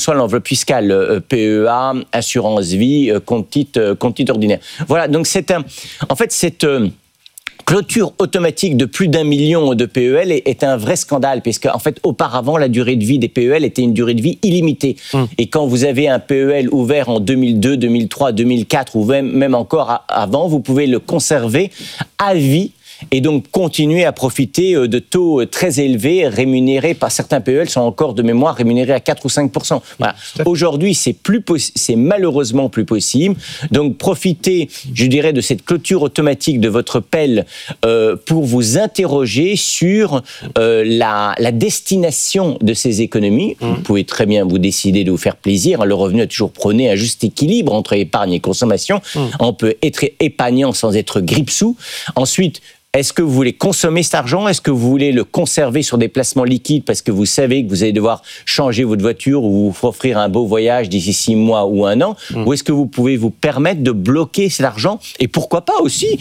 soit l'enveloppe fiscale, PEA, assurance vie, compte titre ordinaire. Voilà, donc cette clôture automatique de plus d'1 million de PEL est un vrai scandale, puisque en fait, auparavant, la durée de vie des PEL était une durée de vie illimitée. Et quand vous avez un PEL ouvert en 2002, 2003, 2004, ou même encore avant, vous pouvez le conserver à vie, et donc continuer à profiter de taux très élevés, rémunérés par certains PEL, sont encore de mémoire rémunérés à 4 ou 5%. Voilà. Aujourd'hui, c'est malheureusement plus possible. Donc profitez, je dirais, de cette clôture automatique de votre PEL pour vous interroger sur la destination de ces économies. Vous pouvez très bien vous décider de vous faire plaisir. Le revenu a toujours prôné un juste équilibre entre épargne et consommation. On peut être épargnant sans être grippe-sous. Ensuite, est-ce que vous voulez consommer cet argent ? Est-ce que vous voulez le conserver sur des placements liquides parce que vous savez que vous allez devoir changer votre voiture ou vous offrir un beau voyage d'ici 6 mois ou 1 an ? Ou est-ce que vous pouvez vous permettre de bloquer cet argent et pourquoi pas aussi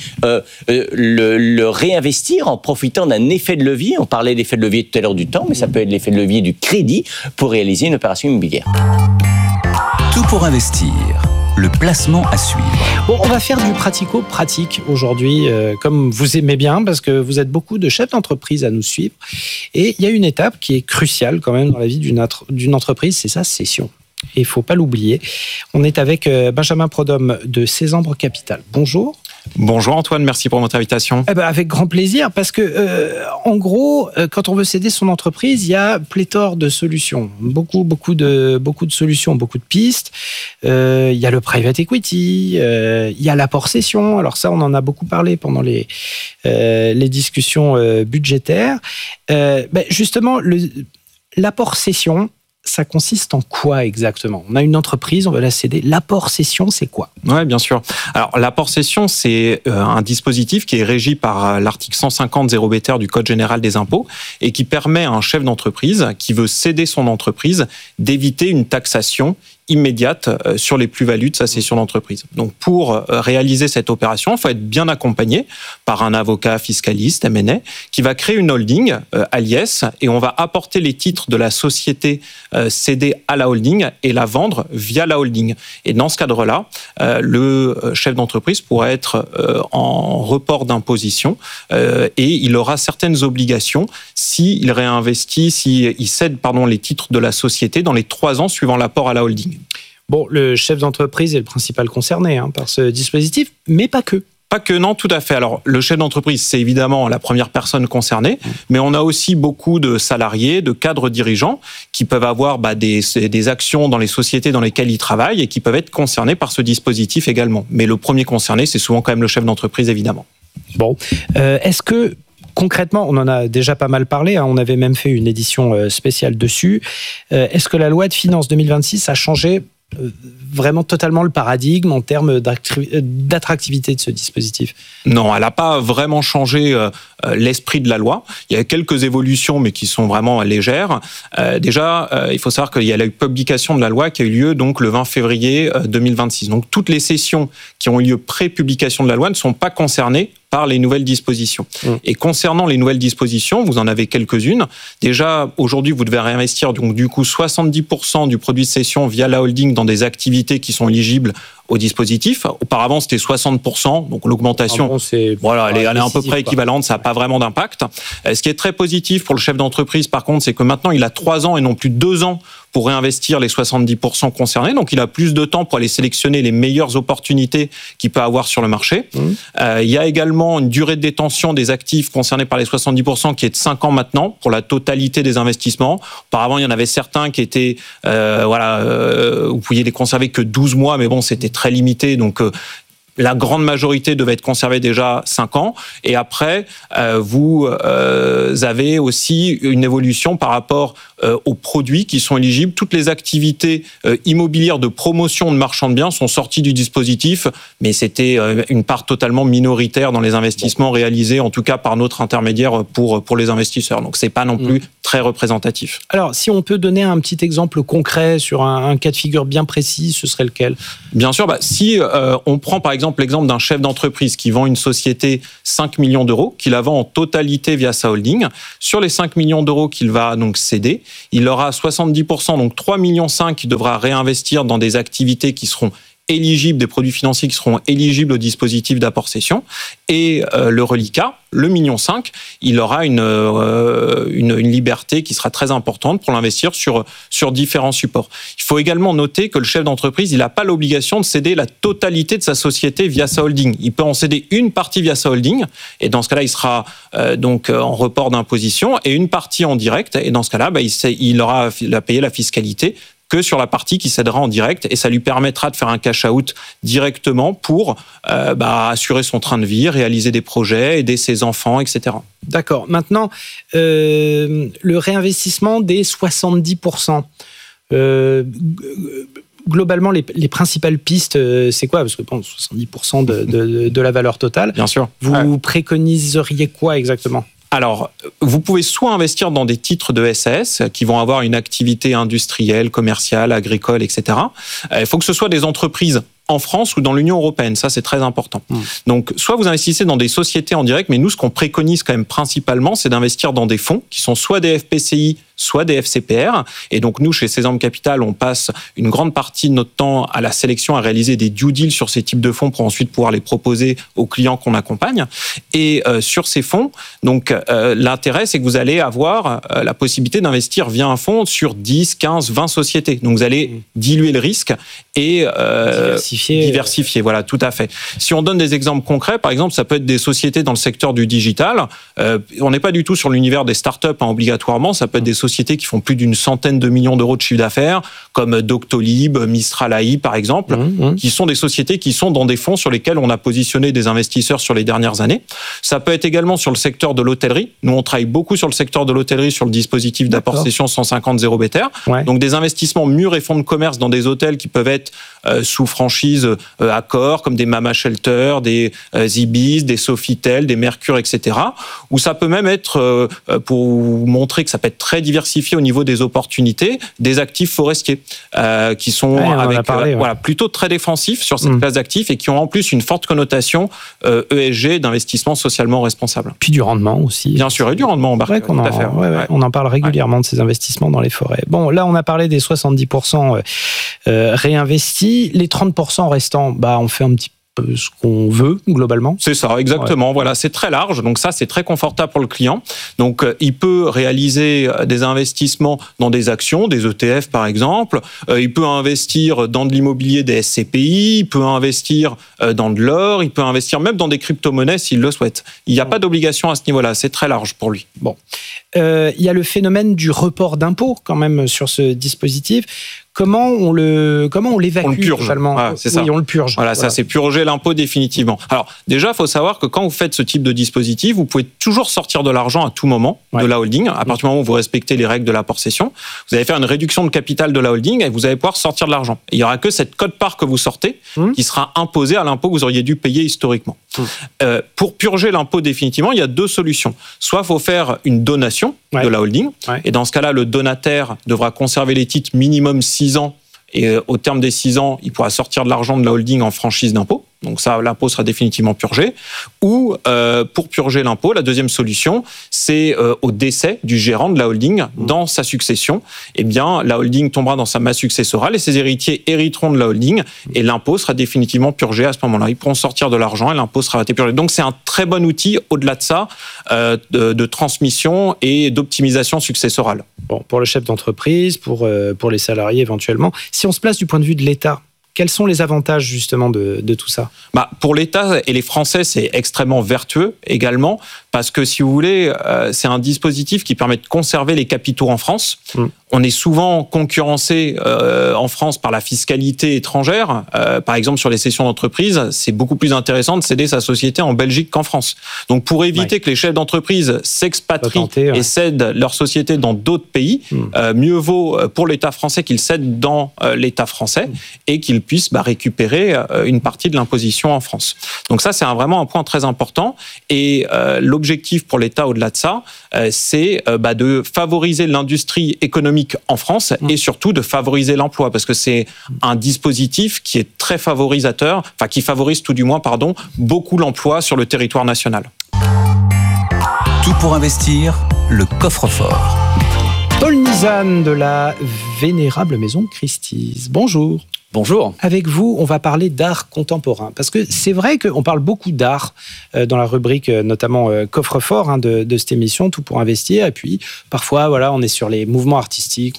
le réinvestir en profitant d'un effet de levier ? On parlait d'effet de levier tout à l'heure du temps, mais ça peut être l'effet de levier du crédit pour réaliser une opération immobilière. Tout pour investir. Le placement à suivre. Bon, on va faire du pratico-pratique aujourd'hui, comme vous aimez bien, parce que vous êtes beaucoup de chefs d'entreprise à nous suivre. Et il y a une étape qui est cruciale quand même dans la vie d'une entreprise, c'est sa cession. Et il ne faut pas l'oublier. On est avec Benjamin Prodhomme de Césambre Capital. Bonjour. Bonjour Antoine, merci pour votre invitation. Avec grand plaisir, parce que en gros, quand on veut céder son entreprise, il y a pléthore de solutions, beaucoup de solutions, beaucoup de pistes. Il y a le private equity, il y a l'apport cession. Alors ça, on en a beaucoup parlé pendant les discussions budgétaires. Justement, l'apport cession, ça consiste en quoi exactement ? On a une entreprise, on veut la céder. L'apport cession, c'est quoi ? Oui, bien sûr. Alors, l'apport cession, c'est un dispositif qui est régi par l'article 150 0 du Code général des impôts et qui permet à un chef d'entreprise qui veut céder son entreprise d'éviter une taxation immédiate sur les plus-values de sa cession d'entreprise. Donc, pour réaliser cette opération, il faut être bien accompagné par un avocat fiscaliste, M&A, qui va créer une holding à l'IS et on va apporter les titres de la société cédée à la holding et la vendre via la holding. Et dans ce cadre-là, le chef d'entreprise pourra être en report d'imposition et il aura certaines obligations s'il réinvestit, s'il cède les titres de la société dans les 3 ans suivant l'apport à la holding. Bon, le chef d'entreprise est le principal concerné par ce dispositif, mais pas que. Pas que, non, tout à fait. Alors, le chef d'entreprise, c'est évidemment la première personne concernée, mais on a aussi beaucoup de salariés, de cadres dirigeants qui peuvent avoir des actions dans les sociétés dans lesquelles ils travaillent et qui peuvent être concernés par ce dispositif également. Mais le premier concerné, c'est souvent quand même le chef d'entreprise, évidemment. Bon, est-ce que concrètement, on en a déjà pas mal parlé, on avait même fait une édition spéciale dessus. Est-ce que la loi de finances 2026 a changé vraiment totalement le paradigme en termes d'attractivité de ce dispositif ? Non, elle n'a pas vraiment changé l'esprit de la loi. Il y a quelques évolutions, mais qui sont vraiment légères. Déjà, il faut savoir qu'il y a la publication de la loi qui a eu lieu donc le 20 février 2026. Donc toutes les sessions qui ont eu lieu pré-publication de la loi ne sont pas concernées par les nouvelles dispositions. Et concernant les nouvelles dispositions, vous en avez quelques-unes. Déjà, aujourd'hui, vous devez réinvestir donc du coup 70% du produit de cession via la holding dans des activités qui sont éligibles au dispositif. Auparavant, c'était 60%, donc l'augmentation, elle est à peu près équivalente, ça n'a pas vraiment d'impact. Ce qui est très positif pour le chef d'entreprise, par contre, c'est que maintenant, il a 3 ans et non plus 2 ans pour réinvestir les 70% concernés. Donc, il a plus de temps pour aller sélectionner les meilleures opportunités qu'il peut avoir sur le marché. Il y a également une durée de détention des actifs concernés par les 70% qui est de 5 ans maintenant pour la totalité des investissements. Auparavant, il y en avait certains qui étaient, vous pouviez les conserver que 12 mois, mais bon, c'était très limité. Donc, la grande majorité devait être conservée déjà 5 ans. Et après, vous avez aussi une évolution par rapport aux produits qui sont éligibles. Toutes les activités immobilières de promotion de marchands de biens sont sorties du dispositif, mais c'était une part totalement minoritaire dans les investissements réalisés, en tout cas par notre intermédiaire pour les investisseurs. Donc, c'est pas non plus très représentatif. Alors, si on peut donner un petit exemple concret sur un cas de figure bien précis, ce serait lequel ? Bien sûr, si on prend par exemple l'exemple d'un chef d'entreprise qui vend une société 5 millions d'euros, qu'il la vend en totalité via sa holding, sur les 5 millions d'euros qu'il va donc céder, il aura 70%, donc 3,5 millions qu'il devra réinvestir dans des activités qui seront éligibles, des produits financiers qui seront éligibles au dispositif d'apport-cession, et le reliquat, le 1,5 million, il aura une liberté qui sera très importante pour l'investir sur différents supports. Il faut également noter que le chef d'entreprise, il n'a pas l'obligation de céder la totalité de sa société via sa holding. Il peut en céder une partie via sa holding, et dans ce cas-là, il sera donc en report d'imposition, et une partie en direct, et dans ce cas-là, il aura à payer la fiscalité que sur la partie qui cédera en direct, et ça lui permettra de faire un cash-out directement pour assurer son train de vie, réaliser des projets, aider ses enfants, etc. D'accord. Maintenant, le réinvestissement des 70%. Globalement, les principales pistes, c'est quoi ? Parce que 70% de la valeur totale. Bien sûr. Vous préconiseriez quoi exactement ? Alors, vous pouvez soit investir dans des titres de SAS qui vont avoir une activité industrielle, commerciale, agricole, etc. Il faut que ce soit des entreprises en France ou dans l'Union européenne. Ça, c'est très important. Donc, soit vous investissez dans des sociétés en direct, mais nous, ce qu'on préconise quand même principalement, c'est d'investir dans des fonds qui sont soit des FPCI, soit des FCPR. Et donc, nous, chez Sésame Capital, on passe une grande partie de notre temps à la sélection, à réaliser des due deals sur ces types de fonds pour ensuite pouvoir les proposer aux clients qu'on accompagne. Et sur ces fonds, donc, l'intérêt, c'est que vous allez avoir la possibilité d'investir via un fonds sur 10, 15, 20 sociétés. Donc, vous allez diluer le risque et diversifier. Voilà, tout à fait. Si on donne des exemples concrets, par exemple, ça peut être des sociétés dans le secteur du digital. On n'est pas du tout sur l'univers des startups obligatoirement. Ça peut être des sociétés qui font plus d'une centaine de millions d'euros de chiffre d'affaires, comme Doctolib, Mistral AI, par exemple, qui sont des sociétés qui sont dans des fonds sur lesquels on a positionné des investisseurs sur les dernières années. Ça peut être également sur le secteur de l'hôtellerie. Nous, on travaille beaucoup sur le secteur de l'hôtellerie, sur le dispositif d'apport-cession 150 0 BTR. Ouais. Donc, des investissements mûrs et fonds de commerce dans des hôtels qui peuvent être sous franchise Accor, comme des Mama Shelter, des Ibis, des Sofitel, des Mercure, etc. Ou ça peut même être, pour vous montrer que ça peut être très diversifié au niveau des opportunités, des actifs forestiers qui sont plutôt très défensifs sur cette classe d'actifs et qui ont en plus une forte connotation ESG, d'investissement socialement responsable. Puis du rendement aussi. Bien sûr, et du rendement embarqué. On en parle régulièrement de ces investissements dans les forêts. Bon, là, on a parlé des 70% réinvestis. Les 30% restants, on fait un petit peu ce qu'on veut, globalement. C'est ça, exactement. Ouais. Voilà, c'est très large. Donc ça, c'est très confortable pour le client. Donc, il peut réaliser des investissements dans des actions, des ETF, par exemple. Il peut investir dans de l'immobilier, des SCPI. Il peut investir dans de l'or. Il peut investir même dans des crypto-monnaies s'il le souhaite. Il n'y a pas d'obligation à ce niveau-là. C'est très large pour lui. Bon. Il y a le phénomène du report d'impôt, quand même, sur ce dispositif. Comment on l'évacue? On le purge. Totalement. C'est ça. Oui, on le purge. Voilà, ça, c'est purger l'impôt définitivement. Alors, déjà, il faut savoir que quand vous faites ce type de dispositif, vous pouvez toujours sortir de l'argent à tout moment de la holding. À partir du moment où vous respectez les règles de l'apport-cession, vous allez faire une réduction de capital de la holding et vous allez pouvoir sortir de l'argent. Et il n'y aura que cette quote-part que vous sortez qui sera imposée à l'impôt que vous auriez dû payer historiquement. Pour purger l'impôt définitivement, il y a deux solutions. Soit il faut faire une donation de la holding. Et dans ce cas-là, le donataire devra conserver les titres minimum 6 ans. Et au terme des 6 ans, il pourra sortir de l'argent de la holding en franchise d'impôt. Donc ça, l'impôt sera définitivement purgé. Ou pour purger l'impôt, la deuxième solution, c'est au décès du gérant de la holding dans sa succession. Eh bien, la holding tombera dans sa masse successorale et ses héritiers hériteront de la holding et l'impôt sera définitivement purgé à ce moment-là. Ils pourront sortir de l'argent et l'impôt sera purgé. Donc c'est un très bon outil, au-delà de ça, de transmission et d'optimisation successorale. Bon, pour le chef d'entreprise, pour les salariés éventuellement. Si on se place du point de vue de l'État, quels sont les avantages justement de tout ça ? Pour l'État et les Français, c'est extrêmement vertueux également, parce que si vous voulez, c'est un dispositif qui permet de conserver les capitaux en France. On est souvent concurrencé en France par la fiscalité étrangère. Par exemple, sur les cessions d'entreprise, c'est beaucoup plus intéressant de céder sa société en Belgique qu'en France. Donc, pour éviter que les chefs d'entreprise s'expatrient et cèdent leur société dans d'autres pays, mieux vaut pour l'État français qu'ils cèdent dans l'État français et qu'ils puissent récupérer une partie de l'imposition en France. Donc ça, c'est vraiment un point très important. Et l'objectif pour l'État, au-delà de ça, c'est de favoriser l'industrie économique en France et surtout de favoriser l'emploi, parce que c'est un dispositif qui est très favorisateur, enfin qui favorise tout du moins, beaucoup l'emploi sur le territoire national. Tout pour investir, le coffre-fort. Paul Nizan de la vénérable maison Christie's. Bonjour. Bonjour. Avec vous, on va parler d'art contemporain. Parce que c'est vrai qu'on parle beaucoup d'art dans la rubrique, notamment coffre-fort de cette émission, Tout pour investir. Et puis, parfois, on est sur les mouvements artistiques,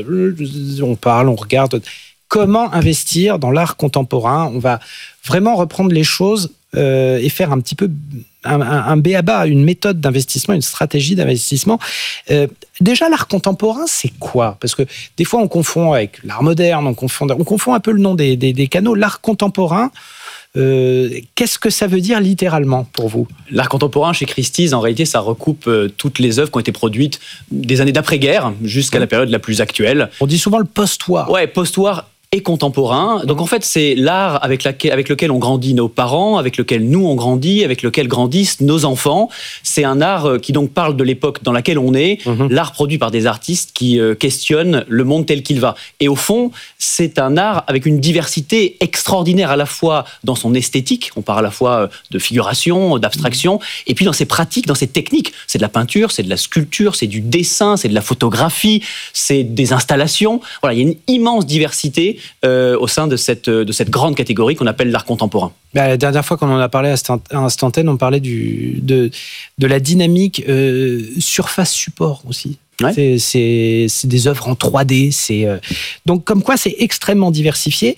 on parle, on regarde. Comment investir dans l'art contemporain ? On va vraiment reprendre les choses et faire un petit peu un b.a.-ba, une méthode d'investissement, une stratégie d'investissement. Déjà, l'art contemporain, c'est quoi ? Parce que des fois, on confond avec l'art moderne, on confond un peu le nom des canaux. L'art contemporain, qu'est-ce que ça veut dire littéralement pour vous ? L'art contemporain chez Christie's, en réalité, ça recoupe toutes les œuvres qui ont été produites des années d'après-guerre jusqu'à la période la plus actuelle. On dit souvent le post-war. Ouais, post-war et contemporain. Donc en fait, c'est l'art avec lequel ont grandi nos parents, avec lequel nous on grandit, avec lequel grandissent nos enfants. C'est un art qui donc parle de l'époque dans laquelle on est, l'art produit par des artistes qui questionnent le monde tel qu'il va. Et au fond, c'est un art avec une diversité extraordinaire à la fois dans son esthétique, on parle à la fois de figuration, d'abstraction, et puis dans ses pratiques, dans ses techniques. C'est de la peinture, c'est de la sculpture, c'est du dessin, c'est de la photographie, c'est des installations. Voilà, il y a une immense diversité au sein de cette grande catégorie qu'on appelle l'art contemporain. La dernière fois qu'on en a parlé à Instantaine, on parlait de la dynamique surface-support aussi. Ouais. C'est des œuvres en 3D. Donc, comme quoi, c'est extrêmement diversifié.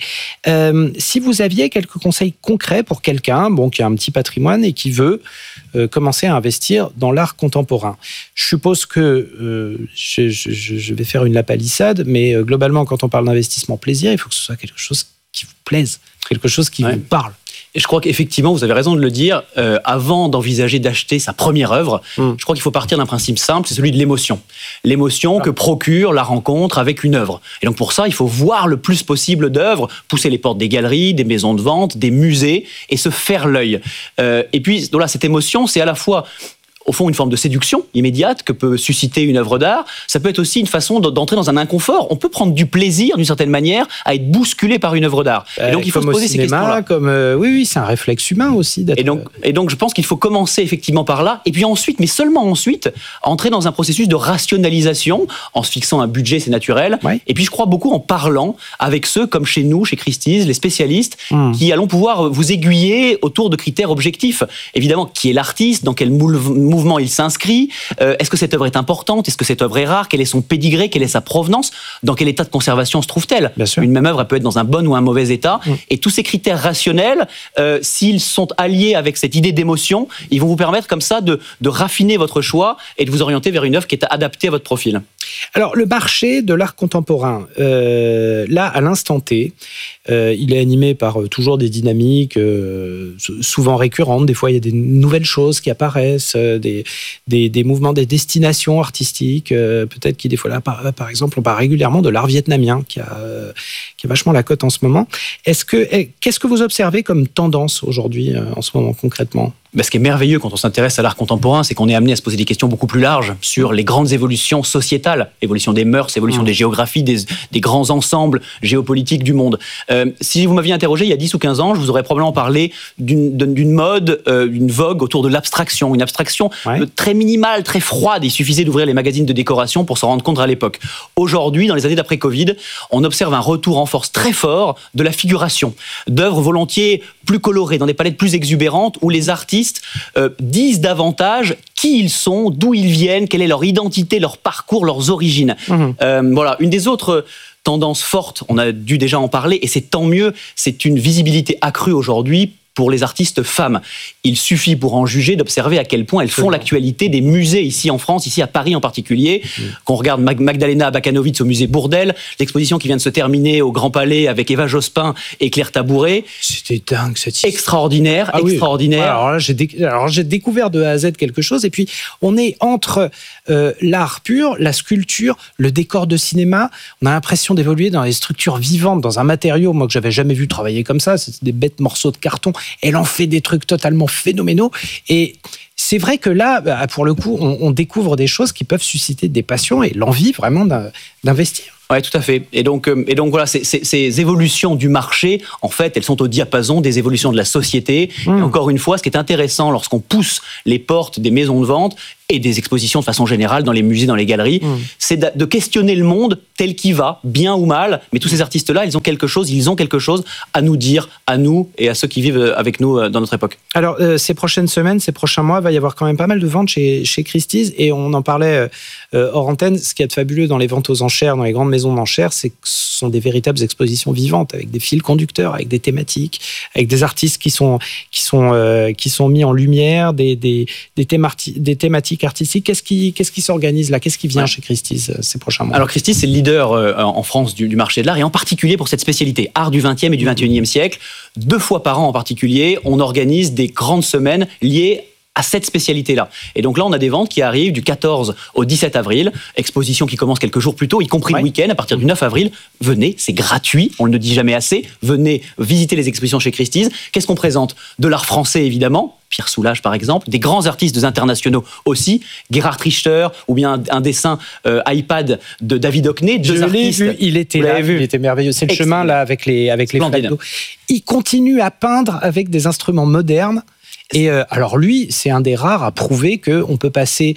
Si vous aviez quelques conseils concrets pour quelqu'un qui a un petit patrimoine et qui veut commencer à investir dans l'art contemporain, je suppose que je vais faire une lapalissade, mais globalement, quand on parle d'investissement plaisir, il faut que ce soit quelque chose qui vous plaise, quelque chose qui vous parle. Et je crois qu'effectivement, vous avez raison de le dire, avant d'envisager d'acheter sa première œuvre, je crois qu'il faut partir d'un principe simple, c'est celui de l'émotion. L'émotion que procure la rencontre avec une œuvre. Et donc pour ça, il faut voir le plus possible d'œuvres, pousser les portes des galeries, des maisons de vente, des musées, et se faire l'œil. Et puis, voilà, cette émotion, c'est à la fois au fond une forme de séduction immédiate que peut susciter une œuvre d'art. Ça peut être aussi une façon d'entrer dans un inconfort. On peut prendre du plaisir, d'une certaine manière, à être bousculé par une œuvre d'art. Et donc il faut se poser ces questions-là. Oui, c'est un réflexe humain aussi. Et donc je pense qu'il faut commencer effectivement par là, et puis ensuite, mais seulement ensuite, entrer dans un processus de rationalisation, en se fixant un budget, c'est naturel. Ouais. Et puis je crois beaucoup en parlant avec ceux comme chez nous, chez Christie's, les spécialistes, qui allons pouvoir vous aiguiller autour de critères objectifs. Évidemment, qui est l'artiste, dans quel mouvement il s'inscrit, est-ce que cette œuvre est importante, est-ce que cette œuvre est rare, quel est son pédigré, quelle est sa provenance, dans quel état de conservation se trouve-t-elle ? Une même œuvre, elle peut être dans un bon ou un mauvais état, et tous ces critères rationnels, s'ils sont alliés avec cette idée d'émotion, ils vont vous permettre comme ça de raffiner votre choix et de vous orienter vers une œuvre qui est adaptée à votre profil. Alors, le marché de l'art contemporain, là, à l'instant T, il est animé par toujours des dynamiques souvent récurrentes. Des fois, il y a des nouvelles choses qui apparaissent, des mouvements, des destinations artistiques. Peut-être qu'il des fois, là, par exemple, on parle régulièrement de l'art vietnamien qui a vachement la cote en ce moment. Qu'est-ce que vous observez comme tendance aujourd'hui, en ce moment, concrètement ? Ce qui est merveilleux quand on s'intéresse à l'art contemporain, c'est qu'on est amené à se poser des questions beaucoup plus larges sur les grandes évolutions sociétales, évolution des mœurs, évolution des géographies, des grands ensembles géopolitiques du monde. Si vous m'aviez interrogé il y a 10 ou 15 ans, je vous aurais probablement parlé d'une mode, d'une vogue autour de l'abstraction, une abstraction très minimale, très froide. Il suffisait d'ouvrir les magazines de décoration pour s'en rendre compte à l'époque. Aujourd'hui, dans les années d'après-Covid, on observe un retour en force très fort de la figuration, d'œuvres volontiers plus colorées, dans des palettes plus exubérantes, où les artistes disent davantage qui ils sont, d'où ils viennent, quelle est leur identité, leur parcours, leurs origines. Voilà, une des autres tendances fortes, on a dû déjà en parler, et c'est tant mieux, c'est une visibilité accrue aujourd'hui pour les artistes femmes. Il suffit pour en juger d'observer à quel point elles font l'actualité des musées ici en France, ici à Paris en particulier. Qu'on regarde Magdalena Bakanovic au musée Bourdelle, l'exposition qui vient de se terminer au Grand Palais avec Eva Jospin et Claire Tabouret. C'était dingue cette histoire. Extraordinaire, extraordinaire. Oui. Alors là, j'ai découvert de A à Z quelque chose. Et puis, on est entre l'art pur, la sculpture, le décor de cinéma. On a l'impression d'évoluer dans des structures vivantes, dans un matériau, moi, que j'avais jamais vu travailler comme ça. C'était des bêtes morceaux de carton. Elle en fait des trucs totalement phénoménaux. Et c'est vrai que là, pour le coup, on découvre des choses qui peuvent susciter des passions et l'envie vraiment d'investir. Oui, tout à fait. Et donc voilà, ces évolutions du marché, en fait, elles sont au diapason des évolutions de la société. Et encore une fois, ce qui est intéressant lorsqu'on pousse les portes des maisons de vente et des expositions de façon générale dans les musées, dans les galeries, c'est de questionner le monde tel qu'il va, bien ou mal. Mais tous ces artistes-là, ils ont quelque chose à nous dire, à nous et à ceux qui vivent avec nous dans notre époque. Alors, ces prochaines semaines, ces prochains mois, il va y avoir quand même pas mal de ventes chez Christie's. Et on en parlait hors antenne. Ce qui est fabuleux dans les ventes aux enchères, dans les grandes maisons d'enchères, c'est que ce sont des véritables expositions vivantes, avec des fils conducteurs, avec des thématiques, avec des artistes qui sont mis en lumière, des thématiques artistiques. Qu'est-ce qui s'organise là? Qu'est-ce qui vient chez Christie's ces prochains mois? Alors Christie's, c'est le leader en France du marché de l'art, et en particulier pour cette spécialité, art du XXe et du XXIe siècle. 2 fois par an en particulier, on organise des grandes semaines liées à cette spécialité-là. Et donc là, on a des ventes qui arrivent du 14 au 17 avril, exposition qui commence quelques jours plus tôt, y compris le week-end, à partir du 9 avril. Venez, c'est gratuit, on ne le dit jamais assez. Venez visiter les expositions chez Christie's. Qu'est-ce qu'on présente? De l'art français, évidemment. Pierre Soulages, par exemple, des grands artistes internationaux aussi, Gerhard Richter, ou bien un dessin iPad de David Hockney, deux artistes. Vu, il était là, il était merveilleux. C'est le chemin là avec les flaques d'eau. Il continue à peindre avec des instruments modernes. Et alors lui, c'est un des rares à prouver qu'on peut passer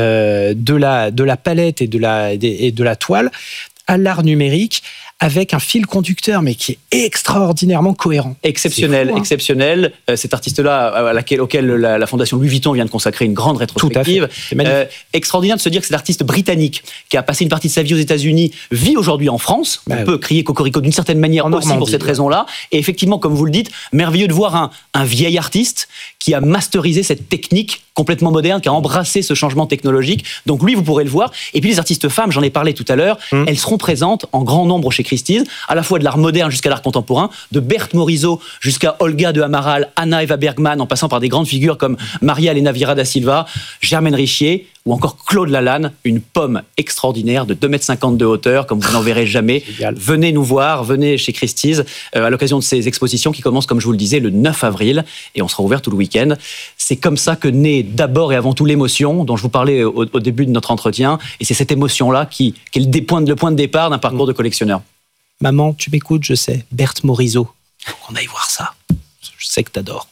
de la palette et de la toile à l'art numérique avec un fil conducteur, mais qui est extraordinairement cohérent. Exceptionnel, fou, hein. Exceptionnel. Cet artiste-là, auquel la Fondation Louis Vuitton vient de consacrer une grande rétrospective. Extraordinaire de se dire que cet artiste britannique, qui a passé une partie de sa vie aux États-Unis, vit aujourd'hui en France. On peut crier cocorico d'une certaine manière aussi pour cette raison-là. Et effectivement, comme vous le dites, merveilleux de voir un vieil artiste qui a masterisé cette technique complètement moderne, qui a embrassé ce changement technologique. Donc lui, vous pourrez le voir. Et puis les artistes femmes, j'en ai parlé tout à l'heure, elles seront présentes en grand nombre chez Christie's, à la fois de l'art moderne jusqu'à l'art contemporain, de Berthe Morisot jusqu'à Olga de Amaral, Anna Eva Bergman, en passant par des grandes figures comme Maria Elena Vieira da Silva, Germaine Richier, ou encore Claude Lalanne, une pomme extraordinaire de 2,50 m de hauteur, comme vous n'en verrez jamais. Venez nous voir, venez chez Christie's, à l'occasion de ces expositions qui commencent, comme je vous le disais, le 9 avril, et on sera ouvert tout le week-end. C'est comme ça que naît d'abord et avant tout l'émotion, dont je vous parlais au début de notre entretien, et c'est cette émotion-là qui est le point de départ d'un parcours de collectionneur. Maman, tu m'écoutes, je sais, Berthe Morisot. Faut qu'on aille voir ça. Je sais que t'adores.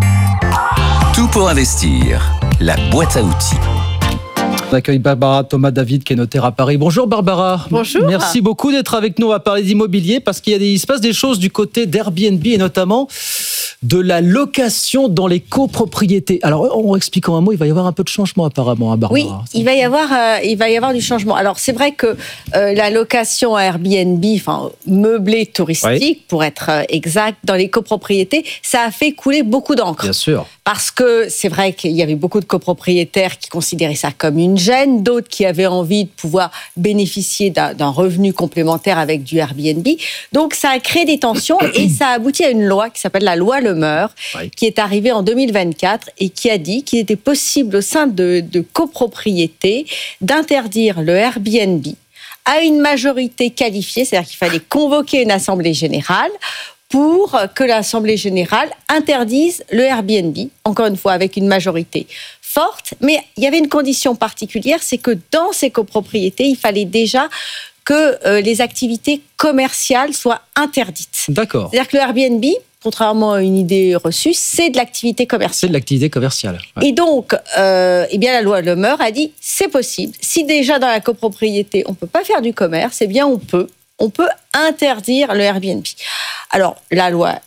Tout pour investir, la boîte à outils. On accueille Barbara Thomas-David qui est notaire à Paris. Bonjour Barbara. Bonjour. Merci beaucoup d'être avec nous. On va parler d'immobilier parce qu'il se passe des choses du côté d'Airbnb et notamment de la location dans les copropriétés. Alors, en expliquant un mot, il va y avoir un peu de changement apparemment, hein, Barbara. Oui, il va y avoir du changement. Alors, c'est vrai que la location à Airbnb, enfin meublé touristique, pour être exact, dans les copropriétés, ça a fait couler beaucoup d'encre. Bien sûr. Parce que c'est vrai qu'il y avait beaucoup de copropriétaires qui considéraient ça comme une gêne, d'autres qui avaient envie de pouvoir bénéficier d'un revenu complémentaire avec du Airbnb. Donc, ça a créé des tensions et ça a abouti à une loi qui s'appelle la loi Le Meur, qui est arrivée en 2024 et qui a dit qu'il était possible au sein de copropriétés d'interdire le Airbnb à une majorité qualifiée, c'est-à-dire qu'il fallait convoquer une assemblée générale pour que l'Assemblée générale interdise le Airbnb, encore une fois avec une majorité forte. Mais il y avait une condition particulière, c'est que dans ces copropriétés, il fallait déjà que les activités commerciales soient interdites. D'accord. C'est-à-dire que le Airbnb, contrairement à une idée reçue, c'est de l'activité commerciale. C'est de l'activité commerciale. Ouais. Et donc, eh bien, la loi Le Meur a dit, c'est possible. Si déjà dans la copropriété, on ne peut pas faire du commerce, eh bien, on peut interdire le Airbnb. Alors, la loi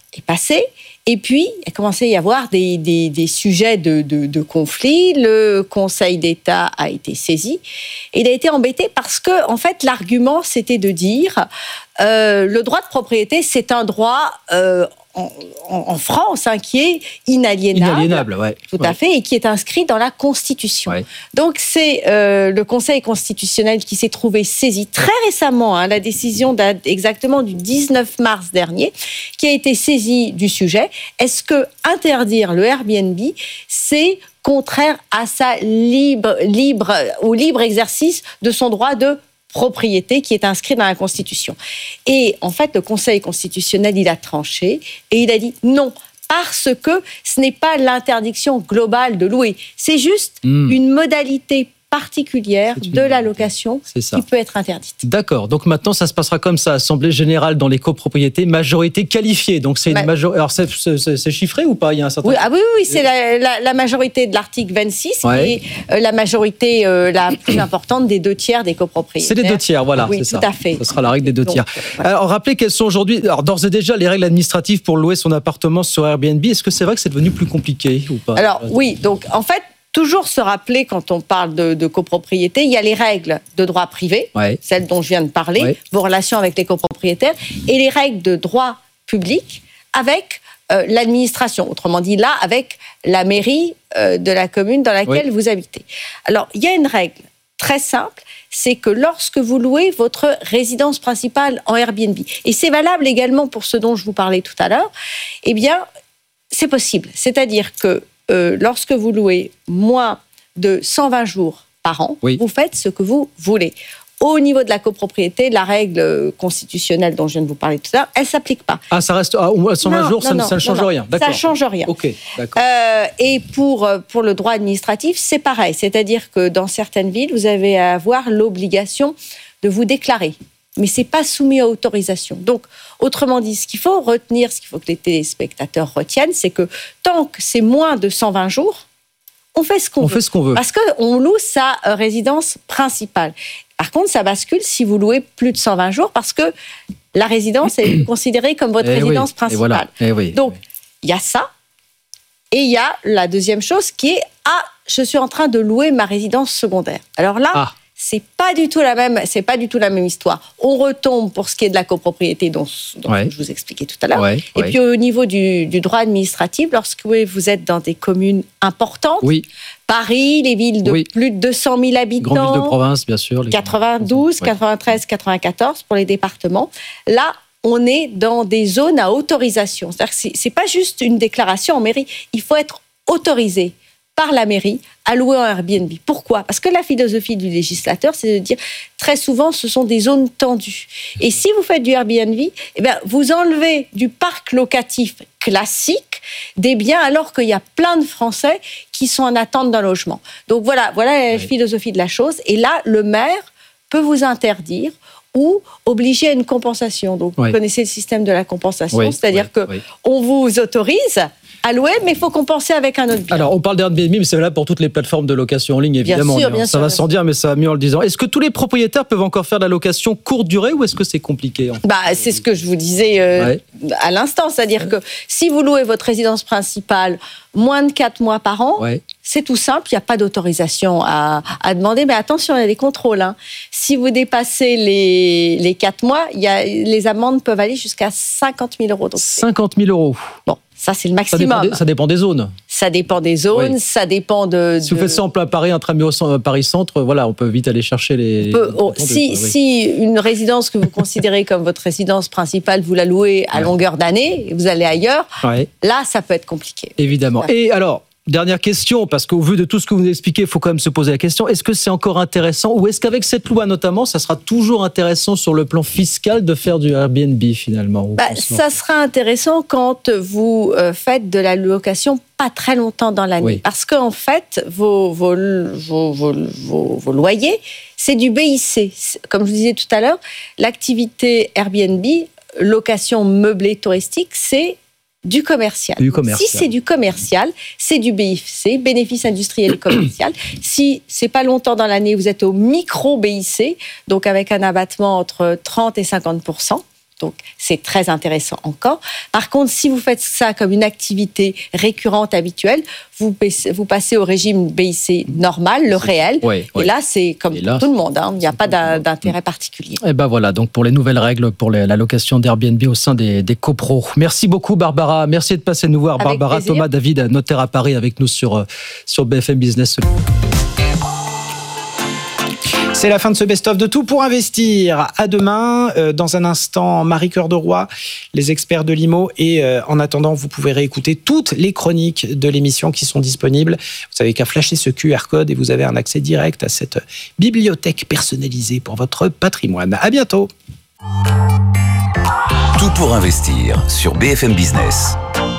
est passé. Et puis, il a commencé à y avoir des sujets de conflit. Le Conseil d'État a été saisi. Et il a été embêté parce que, en fait, l'argument, c'était de dire le droit de propriété, c'est un droit en France qui est inaliénable. Inaliénable, ouais. Tout à fait, et qui est inscrit dans la Constitution. Ouais. Donc, c'est le Conseil constitutionnel qui s'est trouvé saisi très récemment, la décision date exactement du 19 mars dernier, qui a été saisi du sujet. Est-ce que interdire le Airbnb, c'est contraire à au libre exercice de son droit de propriété qui est inscrit dans la Constitution? Et en fait, le Conseil constitutionnel, il a tranché et il a dit non, parce que ce n'est pas l'interdiction globale de louer, c'est juste une modalité particulière de la location qui peut être interdite. D'accord. Donc maintenant, ça se passera comme ça. Assemblée générale dans les copropriétés, majorité qualifiée. Donc c'est une majorité. Alors c'est chiffré ou pas? Il y a un certain. Oui, c'est la majorité de l'article 26 qui est la majorité la plus importante des 2/3 des copropriétaires. C'est les 2/3, voilà. Oui, c'est tout ça. à fait. Ce sera la règle des 2/3. Donc, voilà. Alors rappelez quelles sont aujourd'hui. Alors d'ores et déjà les règles administratives pour louer son appartement sur Airbnb. Est-ce que c'est vrai que c'est devenu plus compliqué ou pas? Alors oui. Donc en fait, toujours se rappeler, quand on parle de copropriété, il y a les règles de droit privé, celles dont je viens de parler, vos relations avec les copropriétaires, et les règles de droit public avec l'administration. Autrement dit, là, avec la mairie de la commune dans laquelle vous habitez. Alors, il y a une règle très simple, c'est que lorsque vous louez votre résidence principale en Airbnb, et c'est valable également pour ce dont je vous parlais tout à l'heure, eh bien, c'est possible. C'est-à-dire que lorsque vous louez moins de 120 jours par an, vous faites ce que vous voulez. Au niveau de la copropriété, la règle constitutionnelle dont je viens de vous parler tout à l'heure, elle ne s'applique pas. Ah, ça reste à 120 jours, ça ne change rien. Ça ne change rien. Ok, d'accord. Et pour le droit administratif, c'est pareil. C'est-à-dire que dans certaines villes, vous avez à avoir l'obligation de vous déclarer. Mais ce n'est pas soumis à autorisation. Donc, autrement dit, ce qu'il faut retenir, ce qu'il faut que les téléspectateurs retiennent, c'est que tant que c'est moins de 120 jours, on fait ce qu'on veut. Parce qu'on loue sa résidence principale. Par contre, ça bascule si vous louez plus de 120 jours, parce que la résidence est considérée comme votre résidence principale. Donc, il y a ça. Et il y a la deuxième chose qui est je suis en train de louer ma résidence secondaire. Alors là, c'est pas du tout la même histoire. On retombe pour ce qui est de la copropriété dont je vous expliquais tout à l'heure. Et puis au niveau du droit administratif, lorsque vous êtes dans des communes importantes, Paris, les villes de plus de 200 000 habitants, grandes villes de province, bien sûr, 92, 93, 94 pour les départements. Là, on est dans des zones à autorisation. C'est-à-dire que c'est pas juste une déclaration en mairie. Il faut être autorisé par la mairie à louer en Airbnb. Pourquoi ? Parce que la philosophie du législateur, c'est de dire, très souvent, ce sont des zones tendues. Et si vous faites du Airbnb, vous enlevez du parc locatif classique des biens, alors qu'il y a plein de Français qui sont en attente d'un logement. Donc voilà la philosophie de la chose. Et là, le maire peut vous interdire ou obliger à une compensation. Donc, vous connaissez le système de la compensation, c'est-à-dire qu'on vous autorise à louer, mais il faut compenser avec un autre bien. Alors, on parle d'Airbnb, mais c'est valable pour toutes les plateformes de location en ligne, évidemment. Bien sûr, ça va sans dire, mais ça va mieux en le disant. Est-ce que tous les propriétaires peuvent encore faire de la location courte durée ou est-ce que c'est compliqué ? C'est ce que je vous disais à l'instant. C'est-à-dire que si vous louez votre résidence principale moins de 4 mois par an, c'est tout simple, il n'y a pas d'autorisation à demander. Mais attention, il y a des contrôles. Si vous dépassez les 4 mois, les amendes peuvent aller jusqu'à 50 000 €. Donc 50 000 €. Bon, ça c'est le maximum. Ça dépend des zones. Ça dépend des zones, ça dépend de... Si vous faites ça en plein Paris, intramuros Paris Centre, on peut vite aller chercher les... Si une résidence que vous considérez comme votre résidence principale, vous la louez à longueur d'année, et vous allez ailleurs, là, ça peut être compliqué. Évidemment. Et alors, dernière question, parce qu'au vu de tout ce que vous nous expliquez, il faut quand même se poser la question, est-ce que c'est encore intéressant, ou est-ce qu'avec cette loi notamment, ça sera toujours intéressant sur le plan fiscal de faire du Airbnb finalement ? Ça sera intéressant quand vous faites de la location pas très longtemps dans l'année. Parce qu'en fait, vos loyers, c'est du BIC. Comme je vous disais tout à l'heure, l'activité Airbnb, location meublée touristique, c'est du commercial. Si c'est du commercial, c'est du BIC, bénéfice industriel et commercial. Si c'est pas longtemps dans l'année, vous êtes au micro BIC, donc avec un abattement entre 30 et 50%. Donc, c'est très intéressant encore. Par contre, si vous faites ça comme une activité récurrente, habituelle, vous passez au régime BIC normal, le réel. Et là, c'est comme pour tout le monde. Il n'y a pas d'intérêt particulier. Et ben voilà, donc pour les nouvelles règles pour la location d'Airbnb au sein des copros. Merci beaucoup, Barbara. Merci de passer nous voir. Avec Barbara, plaisir. Thomas, David, notaire à Paris, avec nous sur BFM Business. C'est la fin de ce best-of de Tout pour investir. À demain. Dans un instant, Marie Cœur de Roy, les experts de l'IMO. Et en attendant, vous pouvez réécouter toutes les chroniques de l'émission qui sont disponibles. Vous n'avez qu'à flasher ce QR code et vous avez un accès direct à cette bibliothèque personnalisée pour votre patrimoine. À bientôt. Tout pour investir sur BFM Business.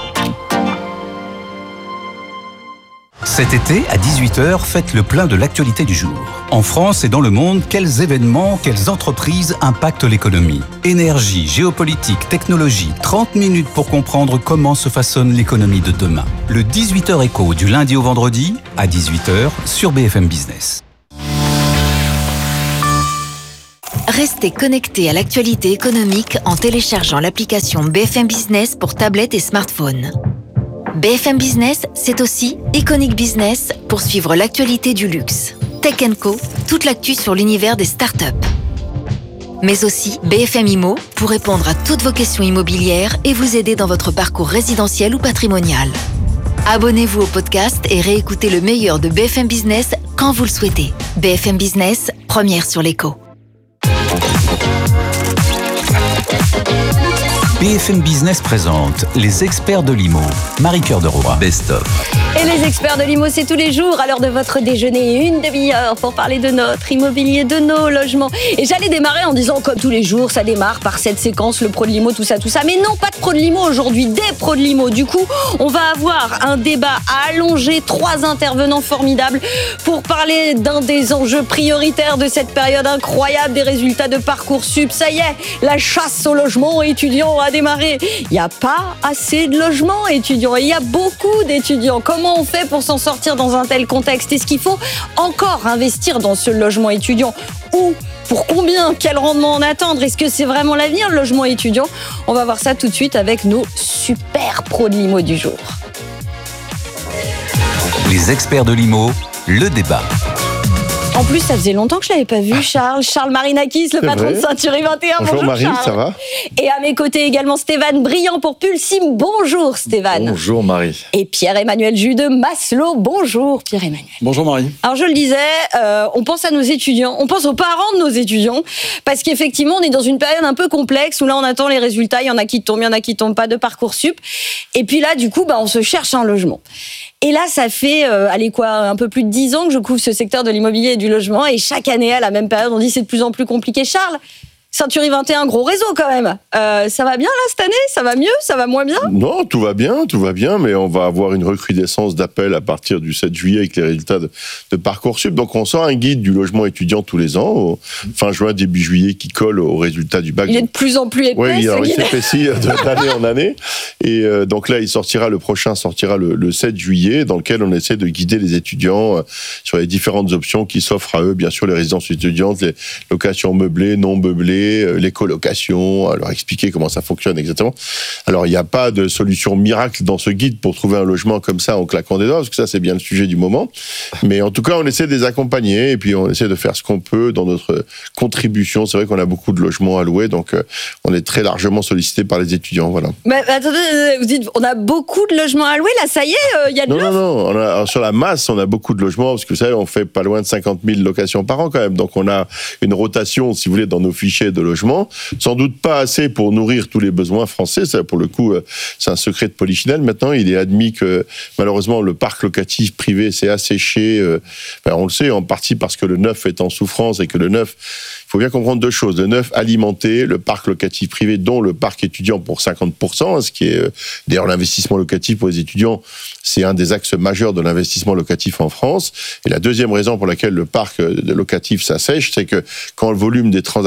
Cet été, à 18h, faites le plein de l'actualité du jour. En France et dans le monde, quels événements, quelles entreprises impactent l'économie ? Énergie, géopolitique, technologie, 30 minutes pour comprendre comment se façonne l'économie de demain. Le 18h Écho du lundi au vendredi, à 18h, sur BFM Business. Restez connectés à l'actualité économique en téléchargeant l'application BFM Business pour tablette et smartphone. BFM Business, c'est aussi Iconic Business pour suivre l'actualité du luxe. Tech & Co, toute l'actu sur l'univers des startups. Mais aussi BFM Immo pour répondre à toutes vos questions immobilières et vous aider dans votre parcours résidentiel ou patrimonial. Abonnez-vous au podcast et réécoutez le meilleur de BFM Business quand vous le souhaitez. BFM Business, première sur l'écho. BFM Business présente les experts de l'IMO. Marie Cœur de Roy. Best of. Et les experts de l'IMO, c'est tous les jours à l'heure de votre déjeuner, une demi-heure pour parler de notre immobilier, de nos logements. Et j'allais démarrer en disant, comme tous les jours, ça démarre par cette séquence, le pro de l'IMO, tout ça. Mais non, pas de pro de l'IMO aujourd'hui, des pros de l'IMO. Du coup, on va avoir un débat allongé, 3 intervenants formidables pour parler d'un des enjeux prioritaires de cette période incroyable, des résultats de Parcoursup. Ça y est, la chasse au logement étudiant a démarré. Il n'y a pas assez de logements étudiants et il y a beaucoup d'étudiants. Comment on fait pour s'en sortir dans un tel contexte ? Est-ce qu'il faut encore investir dans ce logement étudiant ? Ou pour combien ? Quel rendement en attendre ? Est-ce que c'est vraiment l'avenir, le logement étudiant ? On va voir ça tout de suite avec nos super pros de l'IMO du jour. Les experts de l'IMO, le débat. En plus, ça faisait longtemps que je ne l'avais pas vu, Charles. Charles Marinakis, le patron de Ceinturie 21. Bonjour Marie, Charles. ça va ? Et à mes côtés également Stéphane Briand pour Pulsim. Bonjour Stéphane. Bonjour Marie. Et Pierre-Emmanuel Jus de Maslow. Bonjour Pierre-Emmanuel. Bonjour Marie. Alors je le disais, on pense à nos étudiants, on pense aux parents de nos étudiants, parce qu'effectivement on est dans une période un peu complexe où là on attend les résultats, il y en a qui tombent, il y en a qui tombent pas de Parcoursup. Et puis là du coup on se cherche un logement. Et là, ça fait, un peu plus de 10 ans que je couvre ce secteur de l'immobilier et du logement. Et chaque année, à la même période, on dit c'est de plus en plus compliqué. Charles, Ceinturie 21, gros réseau quand même. Ça va bien là cette année ? Ça va mieux ? Ça va moins bien ? Non, tout va bien, mais on va avoir une recrudescence d'appels à partir du 7 juillet avec les résultats de Parcoursup. Donc on sort un guide du logement étudiant tous les ans, fin juin, début juillet, qui colle aux résultats du bac. Il est de plus en plus épais. Oui, alors il s'épaissit d'année en année. Et donc là, le prochain sortira le 7 juillet, dans lequel on essaie de guider les étudiants sur les différentes options qui s'offrent à eux. Bien sûr, les résidences étudiantes, les locations meublées, non meublées, les colocations, leur expliquer comment ça fonctionne exactement. Alors, il n'y a pas de solution miracle dans ce guide pour trouver un logement comme ça en claquant des doigts, parce que ça, c'est bien le sujet du moment. Mais en tout cas, on essaie de les accompagner et puis on essaie de faire ce qu'on peut dans notre contribution. C'est vrai qu'on a beaucoup de logements à louer, donc on est très largement sollicité par les étudiants. Voilà. Mais attendez, vous dites, on a beaucoup de logements à louer, là, ça y est, il y a de l'offre. Non. Sur la masse, on a beaucoup de logements, parce que vous savez, on fait pas loin de 50 000 locations par an quand même. Donc on a une rotation, si vous voulez, dans nos fichiers de logement. Sans doute pas assez pour nourrir tous les besoins français. Ça, pour le coup, c'est un secret de polichinelle. Maintenant, il est admis que, malheureusement, le parc locatif privé s'est asséché. On le sait, en partie parce que le neuf est en souffrance et que le neuf, il faut bien comprendre 2 choses. Le neuf alimenté, le parc locatif privé, dont le parc étudiant pour 50%, ce qui est, d'ailleurs, l'investissement locatif pour les étudiants, c'est un des axes majeurs de l'investissement locatif en France. Et la deuxième raison pour laquelle le parc locatif s'assèche, c'est que quand le volume des transactions se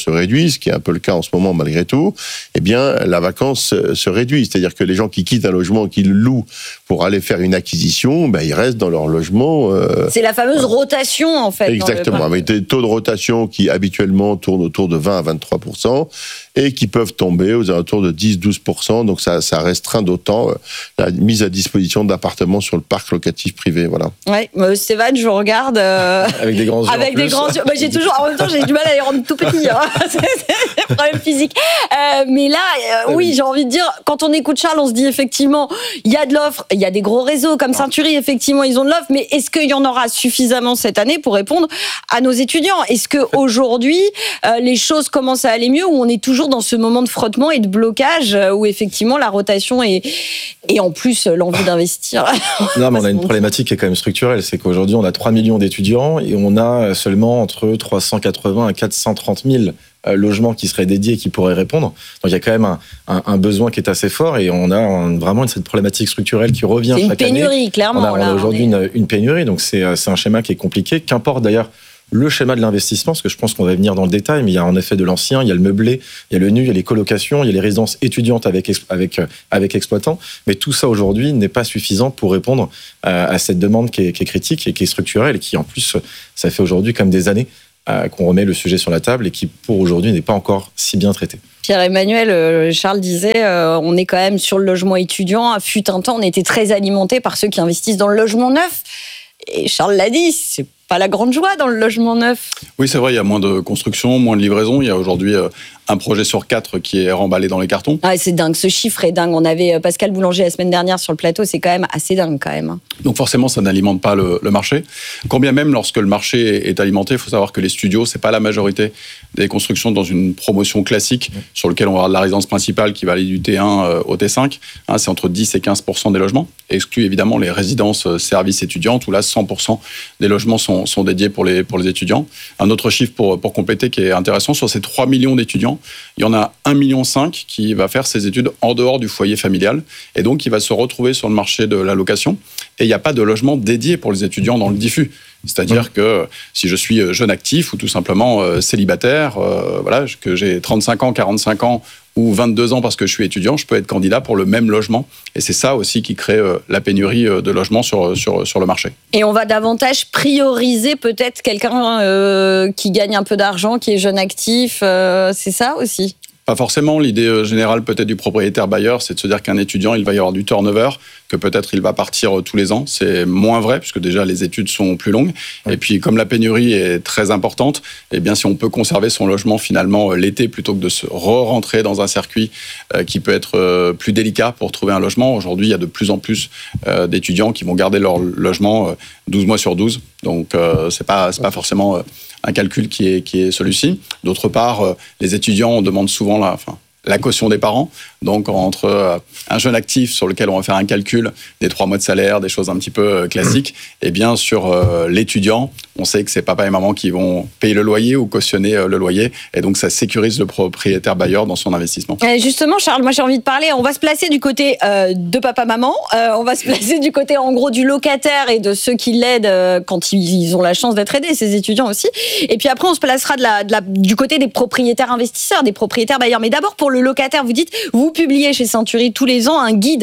se réduit, ce qui est un peu le cas en ce moment malgré tout, eh bien, la vacance se réduit. C'est-à-dire que les gens qui quittent un logement, qui le louent pour aller faire une acquisition, ben, ils restent dans leur logement. C'est la fameuse rotation, en fait. Exactement, avec des taux de rotation qui habituellement tournent autour de 20 à 23% et qui peuvent tomber aux alentours de 10-12%. Donc ça restreint d'autant la mise à disposition d'appartements sur le parc locatif privé. Voilà. Ouais, Stéphane, je regarde. Avec des grands yeux. Avec des grands yeux. Bah, en même temps, j'ai du mal à les rendre tout petits. Hein. C'est un problème physique. Mais là, oui, j'ai envie de dire, quand on écoute Charles, on se dit effectivement, il y a de l'offre, il y a des gros réseaux comme Century, effectivement, ils ont de l'offre, mais est-ce qu'il y en aura suffisamment cette année pour répondre à nos étudiants? Est-ce qu'aujourd'hui, les choses commencent à aller mieux, ou on est toujours dans ce moment de frottement et de blocage, où effectivement la rotation et en plus l'envie d'investir? Non, mais on a une problématique qui est quand même structurelle, c'est qu'aujourd'hui on a 3 millions d'étudiants et on a seulement entre 380 à 430 000 logements qui seraient dédiés et qui pourraient répondre. Donc il y a quand même un besoin qui est assez fort et on a vraiment cette problématique structurelle qui revient chaque année. C'est une pénurie, clairement. On a aujourd'hui une pénurie, donc c'est un schéma qui est compliqué. Qu'importe d'ailleurs le schéma de l'investissement, parce que je pense qu'on va venir dans le détail, mais il y a en effet de l'ancien, il y a le meublé, il y a le nu, il y a les colocations, il y a les résidences étudiantes avec exploitants. Mais tout ça aujourd'hui n'est pas suffisant pour répondre à cette demande qui est critique et qui est structurelle et qui en plus, ça fait aujourd'hui comme des années qu'on remet le sujet sur la table et qui pour aujourd'hui n'est pas encore si bien traité. Pierre-Emmanuel, Charles disait, on est quand même sur le logement étudiant. Fut un temps, on était très alimenté par ceux qui investissent dans le logement neuf. Et Charles l'a dit, c'est pas la grande joie dans le logement neuf. Oui, c'est vrai, il y a moins de construction, moins de livraison. Il y a aujourd'hui un projet sur 4 qui est remballé dans les cartons. Ah, c'est dingue, ce chiffre est dingue. On avait Pascal Boulanger la semaine dernière sur le plateau, c'est quand même assez dingue quand même. Donc forcément, ça n'alimente pas le marché. Quand bien même, lorsque le marché est alimenté, il faut savoir que les studios, c'est pas la majorité des constructions dans une promotion classique sur lequel on va avoir de la résidence principale qui va aller du T1 au T5. C'est entre 10 et 15% des logements, exclut évidemment les résidences services étudiantes où là 100% des logements sont dédiés pour les étudiants. Un autre chiffre pour compléter qui est intéressant, sur ces 3 millions d'étudiants, il y en a 1,5 million qui va faire ses études en dehors du foyer familial et donc qui va se retrouver sur le marché de la location. Et il n'y a pas de logement dédié pour les étudiants dans le diffus. C'est-à-dire que si je suis jeune actif ou tout simplement célibataire, voilà, que j'ai 35 ans, 45 ans ou 22 ans parce que je suis étudiant, je peux être candidat pour le même logement. Et c'est ça aussi qui crée la pénurie de logements sur le marché. Et on va davantage prioriser peut-être quelqu'un qui gagne un peu d'argent, qui est jeune actif, c'est ça aussi ? Pas forcément. L'idée générale peut-être du propriétaire bailleur, c'est de se dire qu'un étudiant, il va y avoir du turnover, que peut-être il va partir tous les ans. C'est moins vrai, puisque déjà les études sont plus longues. Et puis comme la pénurie est très importante, eh bien si on peut conserver son logement finalement l'été, plutôt que de se re-rentrer dans un circuit qui peut être plus délicat pour trouver un logement. Aujourd'hui, il y a de plus en plus d'étudiants qui vont garder leur logement 12 mois sur 12. Donc c'est pas forcément un calcul qui est celui-ci. D'autre part, les étudiants, on demande souvent la caution des parents. Donc, entre un jeune actif sur lequel on va faire un calcul des 3 mois de salaire, des choses un petit peu classiques, et bien sur l'étudiant, on sait que c'est papa et maman qui vont payer le loyer ou cautionner le loyer. Et donc, ça sécurise le propriétaire bailleur dans son investissement. Justement, Charles, moi j'ai envie de parler. On va se placer du côté de papa-maman. On va se placer du côté, en gros, du locataire et de ceux qui l'aident quand ils ont la chance d'être aidés, ces étudiants aussi. Et puis après, on se placera du côté des propriétaires investisseurs, des propriétaires bailleurs. Mais d'abord, pour le locataire, vous dites, vous publiez chez Century tous les ans un guide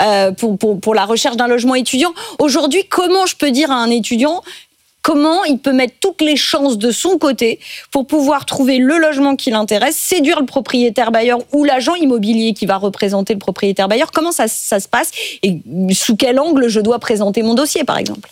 pour la recherche d'un logement étudiant. Aujourd'hui, comment je peux dire à un étudiant comment il peut mettre toutes les chances de son côté pour pouvoir trouver le logement qui l'intéresse, séduire le propriétaire bailleur ou l'agent immobilier qui va représenter le propriétaire bailleur? Comment ça se passe et sous quel angle je dois présenter mon dossier, par exemple?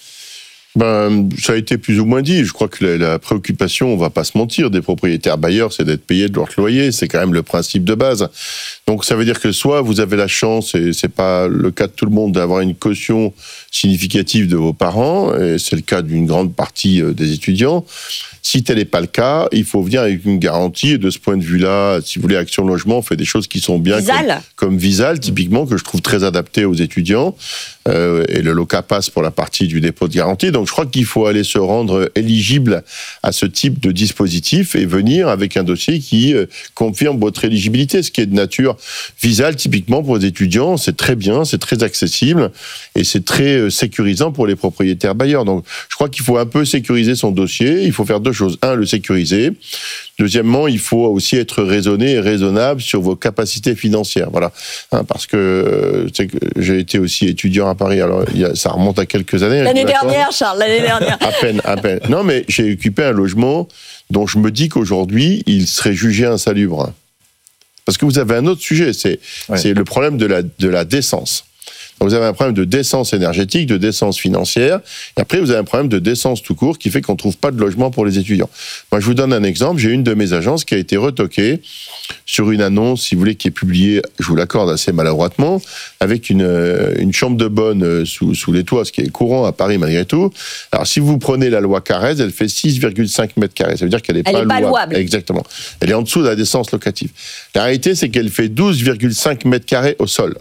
Ça a été plus ou moins dit. Je crois que la préoccupation, on va pas se mentir, des propriétaires bailleurs, c'est d'être payés de leur loyer. C'est quand même le principe de base. Donc ça veut dire que soit vous avez la chance, et c'est pas le cas de tout le monde, d'avoir une caution significative de vos parents, et c'est le cas d'une grande partie des étudiants. Si tel n'est pas le cas, il faut venir avec une garantie. Et de ce point de vue-là, si vous voulez, Action Logement fait des choses qui sont bien, comme Visal, typiquement, que je trouve très adapté aux étudiants. Et le LOCA passe pour la partie du dépôt de garantie. Donc je crois qu'il faut aller se rendre éligible à ce type de dispositif et venir avec un dossier qui confirme votre éligibilité, ce qui est de nature Visal, typiquement pour les étudiants. C'est très bien, c'est très accessible et c'est très sécurisant pour les propriétaires bailleurs. Donc je crois qu'il faut un peu sécuriser son dossier. Il faut faire 2 choses. 1, le sécuriser. Deuxièmement, il faut aussi être raisonné et raisonnable sur vos capacités financières. Voilà. Parce que, j'ai été aussi étudiant à Paris. Alors, ça remonte à quelques années. L'année dernière, Charles, l'année dernière. À peine. Non, mais j'ai occupé un logement dont je me dis qu'aujourd'hui, il serait jugé insalubre. Parce que vous avez un autre sujet, c'est le problème de la décence. Donc vous avez un problème de décence énergétique, de décence financière, et après vous avez un problème de décence tout court qui fait qu'on ne trouve pas de logement pour les étudiants. Moi je vous donne un exemple, j'ai une de mes agences qui a été retoquée sur une annonce, si vous voulez, qui est publiée, je vous l'accorde assez maladroitement, avec une chambre de bonne sous les toits, ce qui est courant à Paris malgré tout. Alors si vous prenez la loi Carrez, elle fait 6,5 mètres carrés, ça veut dire qu'elle n'est pas louable. Exactement. Elle est en dessous de la décence locative. La réalité c'est qu'elle fait 12,5 mètres carrés au sol.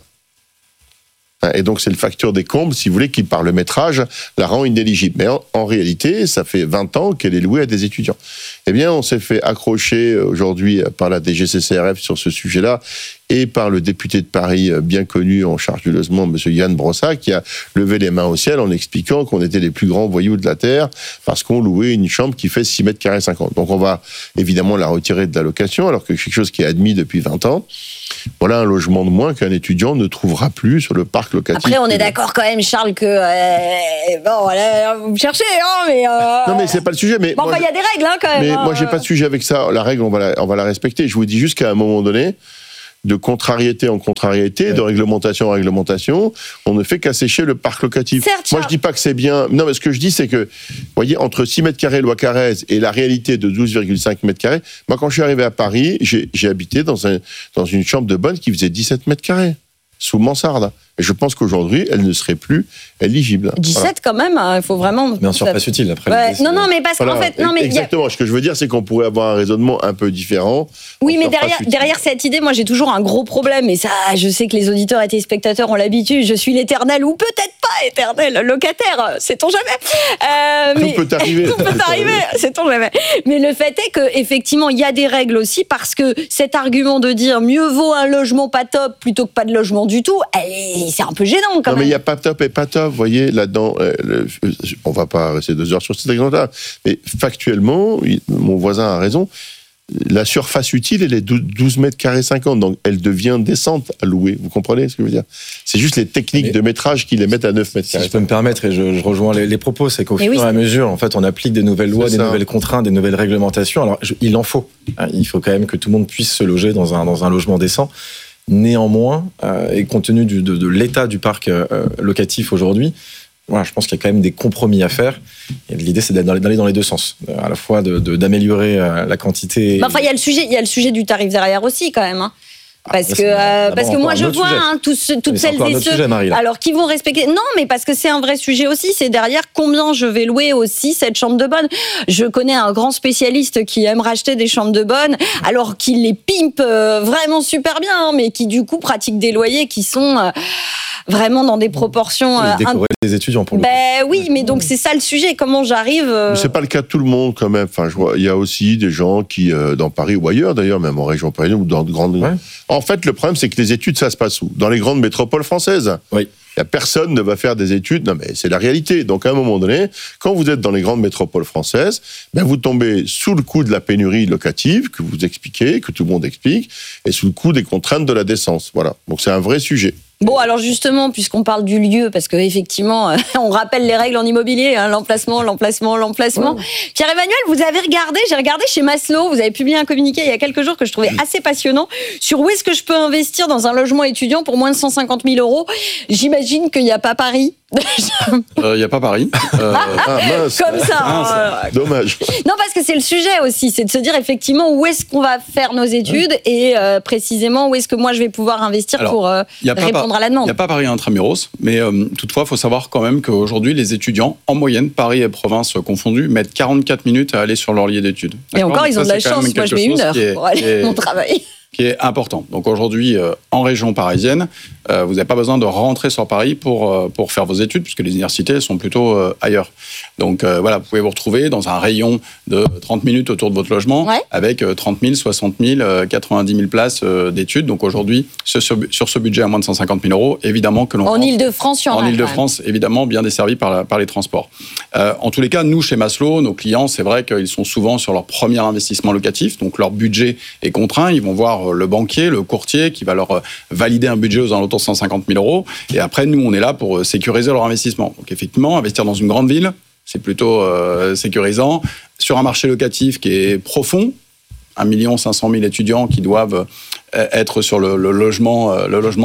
Et donc, c'est le facteur des combles, si vous voulez, qui, par le métrage, la rend inéligible. Mais en réalité, ça fait 20 ans qu'elle est louée à des étudiants. Eh bien, on s'est fait accrocher aujourd'hui par la DGCCRF sur ce sujet-là et par le député de Paris bien connu en charge du logement, M. Yann Brossat, qui a levé les mains au ciel en expliquant qu'on était les plus grands voyous de la Terre parce qu'on louait une chambre qui fait 6 mètres carrés 50. Donc, on va évidemment la retirer de la location, alors que quelque chose qui est admis depuis 20 ans. Voilà un logement de moins qu'un étudiant ne trouvera plus sur le parc locatif. Après, on est d'accord quand même, Charles, que bon, voilà, vous me cherchez, hein, mais non, mais c'est pas le sujet. Mais bon, il y a des règles, hein, quand même. Mais moi, j'ai pas de sujet avec ça. La règle, on va la respecter. Je vous dis juste qu'à un moment donné, de contrariété en contrariété, de réglementation en réglementation, on ne fait qu'assécher le parc locatif. Certes, moi, je dis pas que c'est bien. Non, mais ce que je dis, c'est que, vous voyez, entre 6 mètres carrés loi Carrez et la réalité de 12,5 mètres carrés, moi, quand je suis arrivé à Paris, j'ai habité dans une chambre de bonne qui faisait 17 mètres carrés, sous mansarde. Et je pense qu'aujourd'hui, elle ne serait plus éligible. 17 voilà. Quand même, il faut vraiment... Mais en surface utile, après. Ouais. Non, mais parce qu'en fait... Non, mais exactement, ce que je veux dire, c'est qu'on pourrait avoir un raisonnement un peu différent. Oui, mais derrière cette idée, moi j'ai toujours un gros problème, et ça, je sais que les auditeurs et téléspectateurs ont l'habitude, je suis l'éternel, ou peut-être pas éternel locataire, sait-on jamais. Tout peut arriver. Tout peut arriver, sait-on jamais. Mais le fait est qu'effectivement, il y a des règles aussi, parce que cet argument de dire mieux vaut un logement pas top plutôt que pas de logement du tout, c'est un peu gênant quand même. Non, mais il n'y a pas top et pas top, vous voyez, là-dedans, on ne va pas rester 2 heures sur cet exemple-là, mais factuellement, mon voisin a raison, la surface utile, elle est 12 mètres carrés 50, donc elle devient décente à louer, vous comprenez ce que je veux dire? C'est juste les techniques de métrage qui les mettent à 9 mètres carrés. Si je peux me permettre, et je rejoins les propos, c'est qu'au fur et à mesure, en fait, on applique des nouvelles lois, des nouvelles contraintes, des nouvelles réglementations. Alors, il en faut. Il faut quand même que tout le monde puisse se loger dans un logement décent. Néanmoins, et compte tenu de l'état du parc locatif aujourd'hui, voilà, je pense qu'il y a quand même des compromis à faire. Et l'idée, c'est d'aller dans les deux sens, à la fois d'améliorer la quantité. Enfin, il y a le sujet du tarif derrière aussi, quand même. Hein. Parce que moi je vois toutes celles et ceux alors qui vont respecter. Non, mais parce que c'est un vrai sujet aussi. C'est derrière combien je vais louer aussi cette chambre de bonne. Je connais un grand spécialiste qui aime racheter des chambres de bonne, alors qu'il les pimpe vraiment super bien, hein, mais qui du coup pratique des loyers qui sont vraiment dans des proportions. Décorer des étudiants pour le coup. Oui, mais donc c'est ça le sujet. Comment j'arrive Mais c'est pas le cas de tout le monde quand même. Enfin, je vois, il y a aussi des gens qui dans Paris ou ailleurs d'ailleurs, même en région parisienne ou dans de grandes. Ouais. En fait, le problème, c'est que les études, ça se passe où? Dans les grandes métropoles françaises. Oui. Personne ne va faire des études. Non, mais c'est la réalité. Donc, à un moment donné, quand vous êtes dans les grandes métropoles françaises, vous tombez sous le coup de la pénurie locative que vous expliquez, que tout le monde explique, et sous le coup des contraintes de la décence. Voilà. Donc, c'est un vrai sujet. Bon, alors justement, puisqu'on parle du lieu, parce que effectivement, on rappelle les règles en immobilier, hein, l'emplacement. Ouais. Pierre-Emmanuel, j'ai regardé chez Maslow, vous avez publié un communiqué il y a quelques jours que je trouvais assez passionnant sur où est-ce que je peux investir dans un logement étudiant pour moins de 150 000 €. J'imagine qu'il n'y a pas Paris. Il n'y a pas Paris. Mince. Comme ça. Dommage. Non, parce que c'est le sujet aussi, c'est de se dire effectivement où est-ce qu'on va faire nos études et précisément où est-ce que moi je vais pouvoir investir pour répondre à la demande. Il n'y a pas Paris intramuros, mais toutefois, il faut savoir quand même qu'aujourd'hui, les étudiants, en moyenne, Paris et province confondus, mettent 44 minutes à aller sur leur lieu d'études. Et encore, ils ont de la chance. Moi, je mets 1 heure pour aller à mon travail. qui est important. Donc aujourd'hui, en région parisienne, vous n'avez pas besoin de rentrer sur Paris pour faire vos études, puisque les universités sont plutôt ailleurs. Donc voilà, vous pouvez vous retrouver dans un rayon de 30 minutes autour de votre logement, avec 30 000, 60 000, 90 000 places d'études. Donc aujourd'hui, sur ce budget à moins de 150 000 euros, évidemment que l'on... En Ile-de-France, en Ile-de-France, évidemment, bien desservi par les transports. En tous les cas, nous, chez Maslow, nos clients, c'est vrai qu'ils sont souvent sur leur premier investissement locatif, donc leur budget est contraint. Ils vont voir le banquier, le courtier, qui va leur valider un budget aux alentours de 150 000 euros. Et après, nous, on est là pour sécuriser leur investissement. Donc effectivement, investir dans une grande ville, c'est plutôt sécurisant. Sur un marché locatif qui est profond, 1 500 000 étudiants qui doivent être sur le logement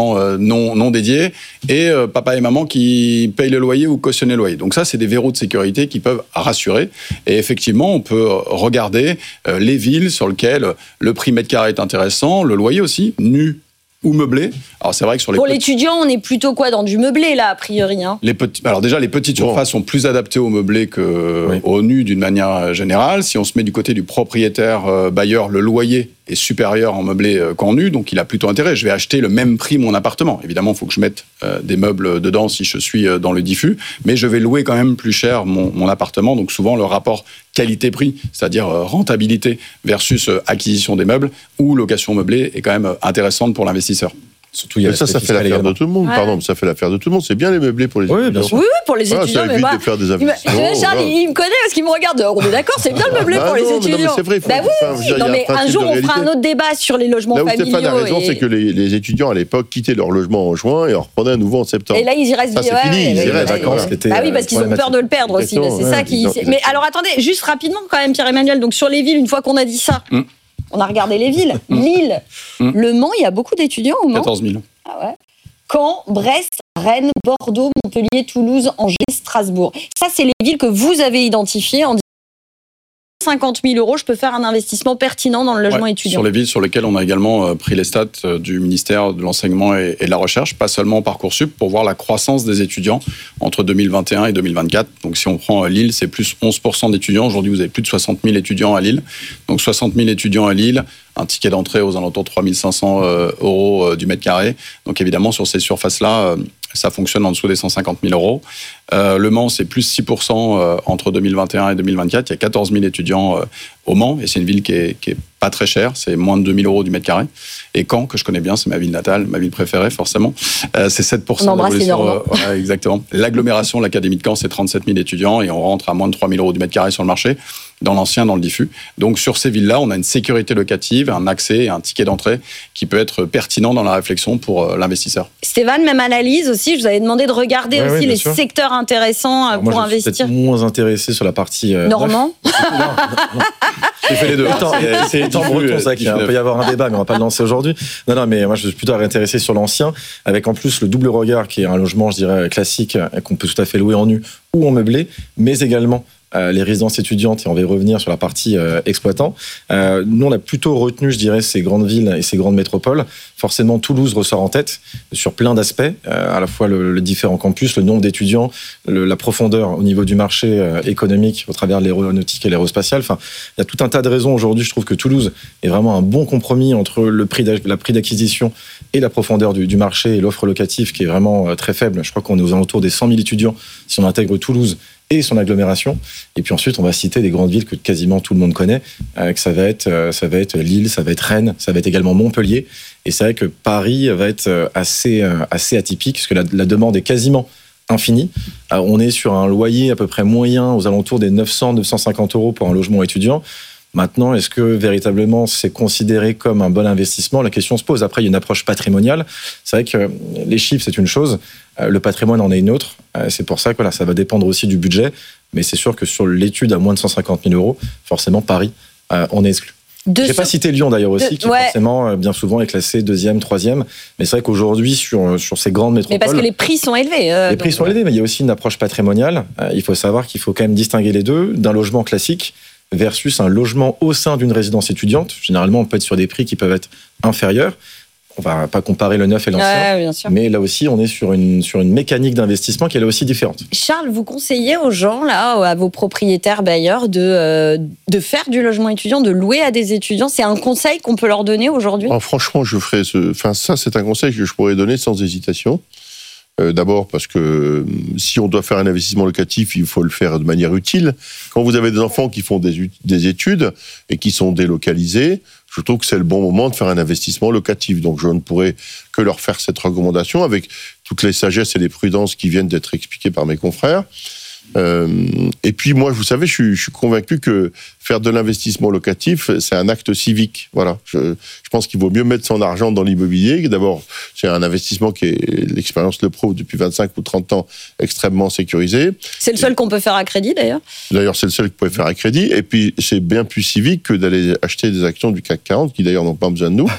non dédié, et papa et maman qui payent le loyer ou cautionnent le loyer. Donc ça, c'est des verrous de sécurité qui peuvent rassurer. Et effectivement, on peut regarder les villes sur lesquelles le prix mètre carré est intéressant, le loyer aussi, nu ou meublé. Alors c'est vrai que sur les pour l'étudiant, on est plutôt quoi dans du meublé là, a priori, hein. Alors déjà, les petites surfaces sont plus adaptées au meublé qu'au nu d'une manière générale. Si on se met du côté du propriétaire bailleur, le loyer est supérieur en meublé qu'en nu, donc il a plutôt intérêt. Je vais acheter le même prix mon appartement. Évidemment, il faut que je mette des meubles dedans si je suis dans le diffus, mais je vais louer quand même plus cher mon appartement. Donc souvent, le rapport qualité-prix, c'est-à-dire rentabilité versus acquisition des meubles ou location meublée, est quand même intéressante pour l'investisseur. Surtout, ça fait l'affaire de tout le monde. Pardon, ça fait l'affaire de tout le monde. C'est bien les meublés pour les étudiants. Bien sûr. Oui, pour les étudiants. Ça évite de faire des investissements. Charles, il me connaît parce qu'il me regarde. On est d'accord, c'est bien le meublé pour les étudiants. Mais c'est vrai. Mais un jour, on fera un autre débat sur les logements familiaux. Là où Stéphane a raison, c'est que les étudiants à l'époque quittaient leur logement en juin et en reprenaient à nouveau en septembre. Et là, ils y restent. C'est fini. Ils y restent. Ah oui, parce qu'ils ont peur de le perdre aussi. C'est ça qui. Mais alors, attendez, juste rapidement quand même, Pierre-Emmanuel. Donc sur les villes, une fois qu'on a dit ça, on a regardé les villes. Lille, Le Mans, il y a beaucoup d'étudiants au Mans. 14 000. Ah ouais. Caen, Brest, Rennes, Bordeaux, Montpellier, Toulouse, Angers, Strasbourg. Ça, c'est les villes que vous avez identifiées en disant 50 000 euros, je peux faire un investissement pertinent dans le logement étudiant. Sur les villes sur lesquelles on a également pris les stats du ministère de l'Enseignement et de la Recherche, pas seulement Parcoursup, pour voir la croissance des étudiants entre 2021 et 2024. Donc si on prend Lille, c'est plus 11% d'étudiants. Aujourd'hui, vous avez plus de 60 000 étudiants à Lille. Donc 60 000 étudiants à Lille, un ticket d'entrée aux alentours de 3 500 euros du mètre carré. Donc évidemment, sur ces surfaces-là, ça fonctionne en dessous des 150 000 euros. Le Mans, c'est plus 6% entre 2021 et 2024. Il y a 14 000 étudiants au Mans, et c'est une ville qui est pas très chère, c'est moins de 2 000 euros du mètre carré. Et Caen, que je connais bien, c'est ma ville natale, ma ville préférée, forcément. C'est 7% d'évolution. Exactement. L'agglomération, l'Académie de Caen, c'est 37 000 étudiants, et on rentre à moins de 3 000 euros du mètre carré sur le marché, dans l'ancien, dans le diffus. Donc sur ces villes-là, on a une sécurité locative, un accès et un ticket d'entrée qui peut être pertinent dans la réflexion pour l'investisseur. Stéphane, même analyse aussi, je vous avais demandé de regarder aussi les secteurs intéressants pour investir. Je suis peut-être moins intéressé sur la partie... Normand. J'ai fait les deux. C'est temps breton, ça, il peut y avoir un débat, mais on va pas le lancer aujourd'hui. Non, mais moi, je suis plutôt intéressé sur l'ancien, avec en plus le double regard, qui est un logement, je dirais, classique, qu'on peut tout à fait louer en nu ou en meublé, mais également les résidences étudiantes, et on va y revenir sur la partie exploitant. Nous, on a plutôt retenu, je dirais, ces grandes villes et ces grandes métropoles. Forcément, Toulouse ressort en tête sur plein d'aspects, à la fois le différents campus, le nombre d'étudiants, la profondeur au niveau du marché économique au travers de l'aéronautique et l'aérospatiale. Enfin, il y a tout un tas de raisons aujourd'hui. Je trouve que Toulouse est vraiment un bon compromis entre la prix d'acquisition et la profondeur du marché et l'offre locative qui est vraiment très faible. Je crois qu'on est aux alentours des 100 000 étudiants si on intègre Toulouse et son agglomération. Et puis ensuite, on va citer des grandes villes que quasiment tout le monde connaît, que ça va être Lille, ça va être Rennes, ça va être également Montpellier. Et c'est vrai que Paris va être assez atypique, parce que la demande est quasiment infinie. On est sur un loyer à peu près moyen aux alentours des 900-950 euros pour un logement étudiant. Maintenant, est-ce que véritablement c'est considéré comme un bon investissement ? La question se pose. Après, il y a une approche patrimoniale. C'est vrai que les chiffres, c'est une chose. Le patrimoine en est une autre. C'est pour ça que ça va dépendre aussi du budget. Mais c'est sûr que sur l'étude à moins de 150 000 euros, forcément, Paris, on est exclu. Je n'ai pas cité Lyon d'ailleurs aussi, qui forcément, bien souvent, est classé 2e, 3e. Mais c'est vrai qu'aujourd'hui, sur ces grandes métropoles... Mais parce que les prix sont élevés. Les prix sont élevés, mais il y a aussi une approche patrimoniale. Il faut savoir qu'il faut quand même distinguer les deux d'un logement classique versus un logement au sein d'une résidence étudiante. Généralement, on peut être sur des prix qui peuvent être inférieurs. on va pas comparer le neuf et l'ancien, bien sûr. mais là aussi, on est sur une mécanique d'investissement qui est là aussi différente. Charles, vous conseillez aux gens, là, à vos propriétaires bailleurs, de faire du logement étudiant, de louer à des étudiants. C'est un conseil qu'on peut leur donner aujourd'hui ? Franchement, ça, c'est un conseil que je pourrais donner sans hésitation. D'abord parce que si on doit faire un investissement locatif, il faut le faire de manière utile. Quand vous avez des enfants qui font des études et qui sont délocalisés, je trouve que c'est le bon moment de faire un investissement locatif. Donc je ne pourrais que leur faire cette recommandation avec toutes les sagesses et les prudences qui viennent d'être expliquées par mes confrères. Et puis moi, vous savez, je suis convaincu que faire de l'investissement locatif, c'est un acte civique. Voilà. Je pense qu'il vaut mieux mettre son argent dans l'immobilier. D'abord, c'est un investissement qui est, l'expérience le prouve, depuis 25 ou 30 ans, extrêmement sécurisé. C'est le seul qu'on peut faire à crédit, d'ailleurs. D'ailleurs, c'est le seul que vous pouvez faire à crédit. Et puis, c'est bien plus civique que d'aller acheter des actions du CAC 40, qui d'ailleurs n'ont pas besoin de nous.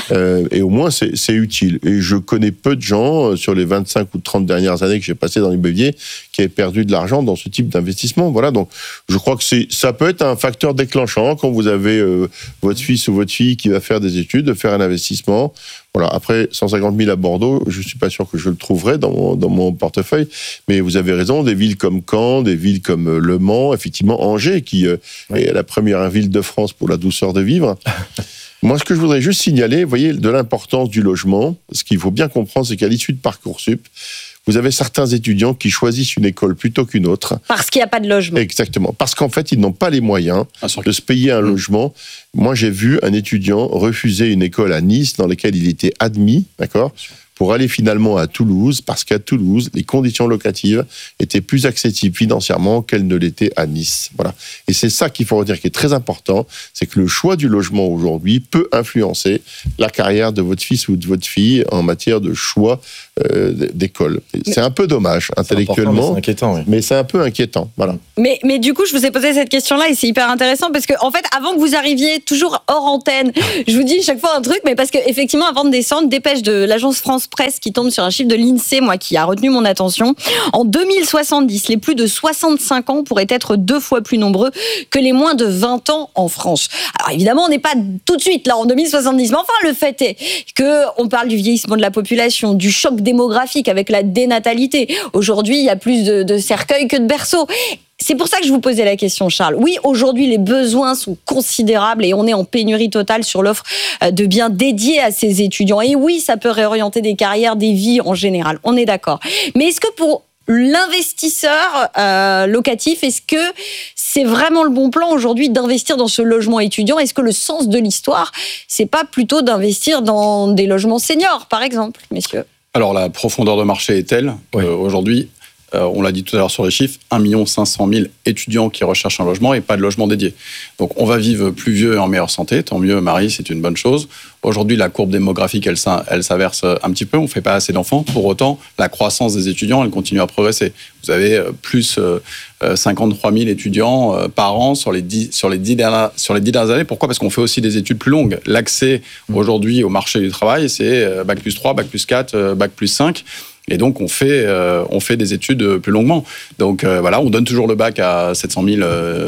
Et au moins, c'est utile. Et je connais peu de gens, sur les 25 ou 30 dernières années que j'ai passées dans l'immobilier, qui avaient perdu de l'argent dans ce type d'investissement. Voilà. Donc, je crois que ça peut être un facteur déclenchant quand vous avez votre fils ou votre fille qui va faire des études, de faire un investissement. Voilà. Après, 150 000 à Bordeaux, je ne suis pas sûr que je le trouverai dans mon portefeuille, mais vous avez raison, des villes comme Caen, des villes comme Le Mans, effectivement Angers, qui est la première ville de France pour la douceur de vivre. Moi, ce que je voudrais juste signaler, vous voyez, de l'importance du logement, ce qu'il faut bien comprendre, c'est qu'à l'issue de Parcoursup, vous avez certains étudiants qui choisissent une école plutôt qu'une autre. Parce qu'il n'y a pas de logement. Exactement. Parce qu'en fait, ils n'ont pas les moyens de se payer un logement. Moi, j'ai vu un étudiant refuser une école à Nice dans laquelle il était admis, d'accord, pour aller finalement à Toulouse, parce qu'à Toulouse, les conditions locatives étaient plus accessibles financièrement qu'elles ne l'étaient à Nice. Voilà. Et c'est ça qu'il faut redire qui est très important, c'est que le choix du logement aujourd'hui peut influencer la carrière de votre fils ou de votre fille en matière de choix d'école. C'est un peu dommage intellectuellement, c'est inquiétant, oui. Mais c'est un peu inquiétant. Voilà. Mais du coup, je vous ai posé cette question-là et c'est hyper intéressant parce que, en fait, avant que vous arriviez, toujours hors antenne, je vous dis chaque fois un truc, mais parce que effectivement, avant de descendre, dépêche de l'agence France Presse qui tombe sur un chiffre de l'INSEE, moi, qui a retenu mon attention. En 2070, les plus de 65 ans pourraient être 2 fois plus nombreux que les moins de 20 ans en France. Alors évidemment, on n'est pas tout de suite là en 2070, mais enfin, le fait est qu'on parle du vieillissement de la population, du choc démographique avec la dénatalité. Aujourd'hui, il y a plus de cercueils que de berceaux. C'est pour ça que je vous posais la question, Charles. Oui, aujourd'hui, les besoins sont considérables et on est en pénurie totale sur l'offre de biens dédiés à ces étudiants. Et oui, ça peut réorienter des carrières, des vies en général. On est d'accord. Mais est-ce que pour l'investisseur locatif, est-ce que c'est vraiment le bon plan aujourd'hui d'investir dans ce logement étudiant ? Est-ce que le sens de l'histoire, c'est pas plutôt d'investir dans des logements seniors, par exemple, messieurs ? Alors, la profondeur de marché est telle, aujourd'hui, on l'a dit tout à l'heure sur les chiffres, 1 500 000 étudiants qui recherchent un logement et pas de logement dédié. Donc, on va vivre plus vieux et en meilleure santé. Tant mieux, Marie, c'est une bonne chose. Aujourd'hui, la courbe démographique, elle s'inverse un petit peu. On ne fait pas assez d'enfants. Pour autant, la croissance des étudiants, elle continue à progresser. Vous avez plus 53 000 étudiants par an sur les 10 dernières années. Pourquoi ? Parce qu'on fait aussi des études plus longues. L'accès aujourd'hui au marché du travail, c'est Bac plus 3, Bac plus 4, Bac plus 5. Et donc, on fait des études plus longuement. Donc, voilà, on donne toujours le bac à 700 000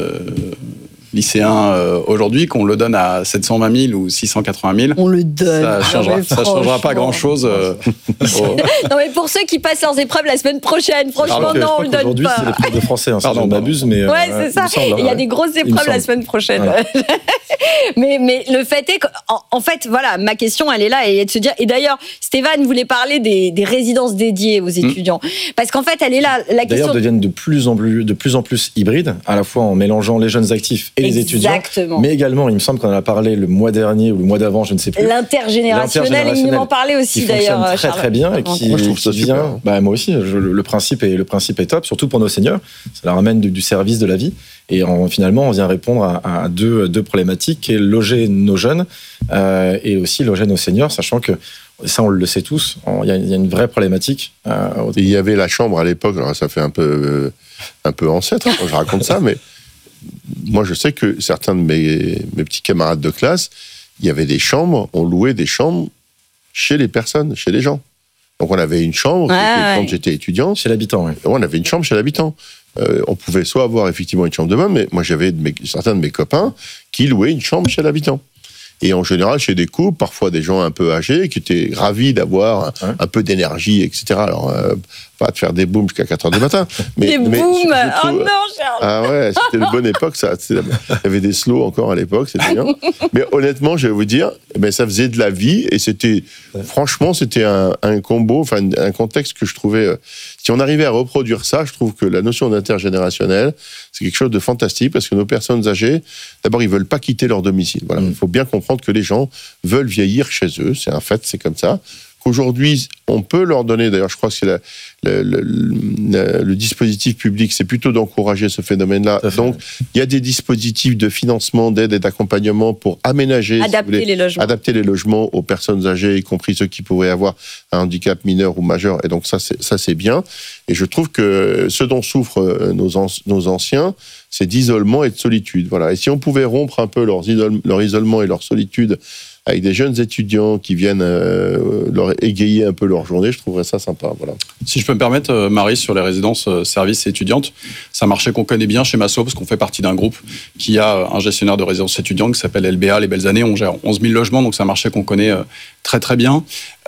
lycéens aujourd'hui, qu'on le donne à 720 000 ou 680 000. On le donne. Ça changera pas grand-chose. Non, mais pour ceux qui passent leurs épreuves la semaine prochaine, franchement, non, on le donne aujourd'hui, pas. c'est l'épreuve de français, si je m'abuse, mais... Ouais, c'est ça. Il y a des grosses épreuves la semaine prochaine. Ouais. mais le fait est qu'en fait, voilà, ma question, elle est là, et de se dire... Et d'ailleurs, Stéphane voulait parler des résidences dédiées aux étudiants. Parce qu'en fait, elle est là, la question... D'ailleurs, deviennent de plus en plus hybrides, à la fois en mélangeant les jeunes actifs et les étudiants, mais également, il me semble qu'on en a parlé le mois dernier ou le mois d'avant, je ne sais plus. L'intergénérationnel, il m'en parlait aussi d'ailleurs. Qui fonctionne très bien et qui moi, je trouve ça vient. Moi aussi, le principe est top, surtout pour nos seniors. Ça leur amène du service de la vie et finalement, on vient répondre à deux problématiques, qui est loger nos jeunes et aussi loger nos seniors, sachant que ça, on le sait tous, il y a une vraie problématique. Il y avait la chambre à l'époque, alors ça fait un peu ancêtre quand je raconte ça, mais moi, je sais que certains de mes petits camarades de classe, il y avait des chambres, on louait des chambres chez les personnes, chez les gens. Donc, on avait une chambre, quand j'étais étudiant. Chez l'habitant, oui. On avait une chambre chez l'habitant. On pouvait soit avoir effectivement une chambre de bonne, mais moi, j'avais certains de mes copains qui louaient une chambre chez l'habitant. et en général chez des couples, parfois des gens un peu âgés, qui étaient ravis d'avoir un peu d'énergie, etc. Alors, pas de faire des booms jusqu'à 4h du matin. Des booms surtout, oh non, Charles. Ah ouais, c'était une bonne époque, ça. Il y avait des slows encore à l'époque, c'était bien. Mais honnêtement, je vais vous dire, ça faisait de la vie, et franchement, c'était un combo, enfin, un contexte que je trouvais... Si on arrivait à reproduire ça, je trouve que la notion d'intergénérationnel, c'est quelque chose de fantastique, parce que nos personnes âgées, d'abord, ils veulent pas quitter leur domicile. Voilà. Il faut bien comprendre que les gens veulent vieillir chez eux, c'est un fait, c'est comme ça. Qu'aujourd'hui, on peut leur donner, d'ailleurs, je crois que c'est le dispositif public, c'est plutôt d'encourager ce phénomène-là. Donc, il y a des dispositifs de financement, d'aide et d'accompagnement pour aménager, adapter les logements aux personnes âgées, y compris ceux qui pourraient avoir un handicap mineur ou majeur. Et donc, ça, c'est bien. Et je trouve que ce dont souffrent nos anciens, c'est d'isolement et de solitude. Voilà. Et si on pouvait rompre un peu leur isolement et leur solitude avec des jeunes étudiants qui viennent leur égayer un peu leur journée, je trouverais ça sympa. Voilà. Si je peux me permettre, Marie, sur les résidences services étudiantes, c'est un marché qu'on connaît bien chez Massot, parce qu'on fait partie d'un groupe qui a un gestionnaire de résidences étudiantes qui s'appelle LBA, Les Belles Années. On gère 11 000 logements, donc c'est un marché qu'on connaît très très bien.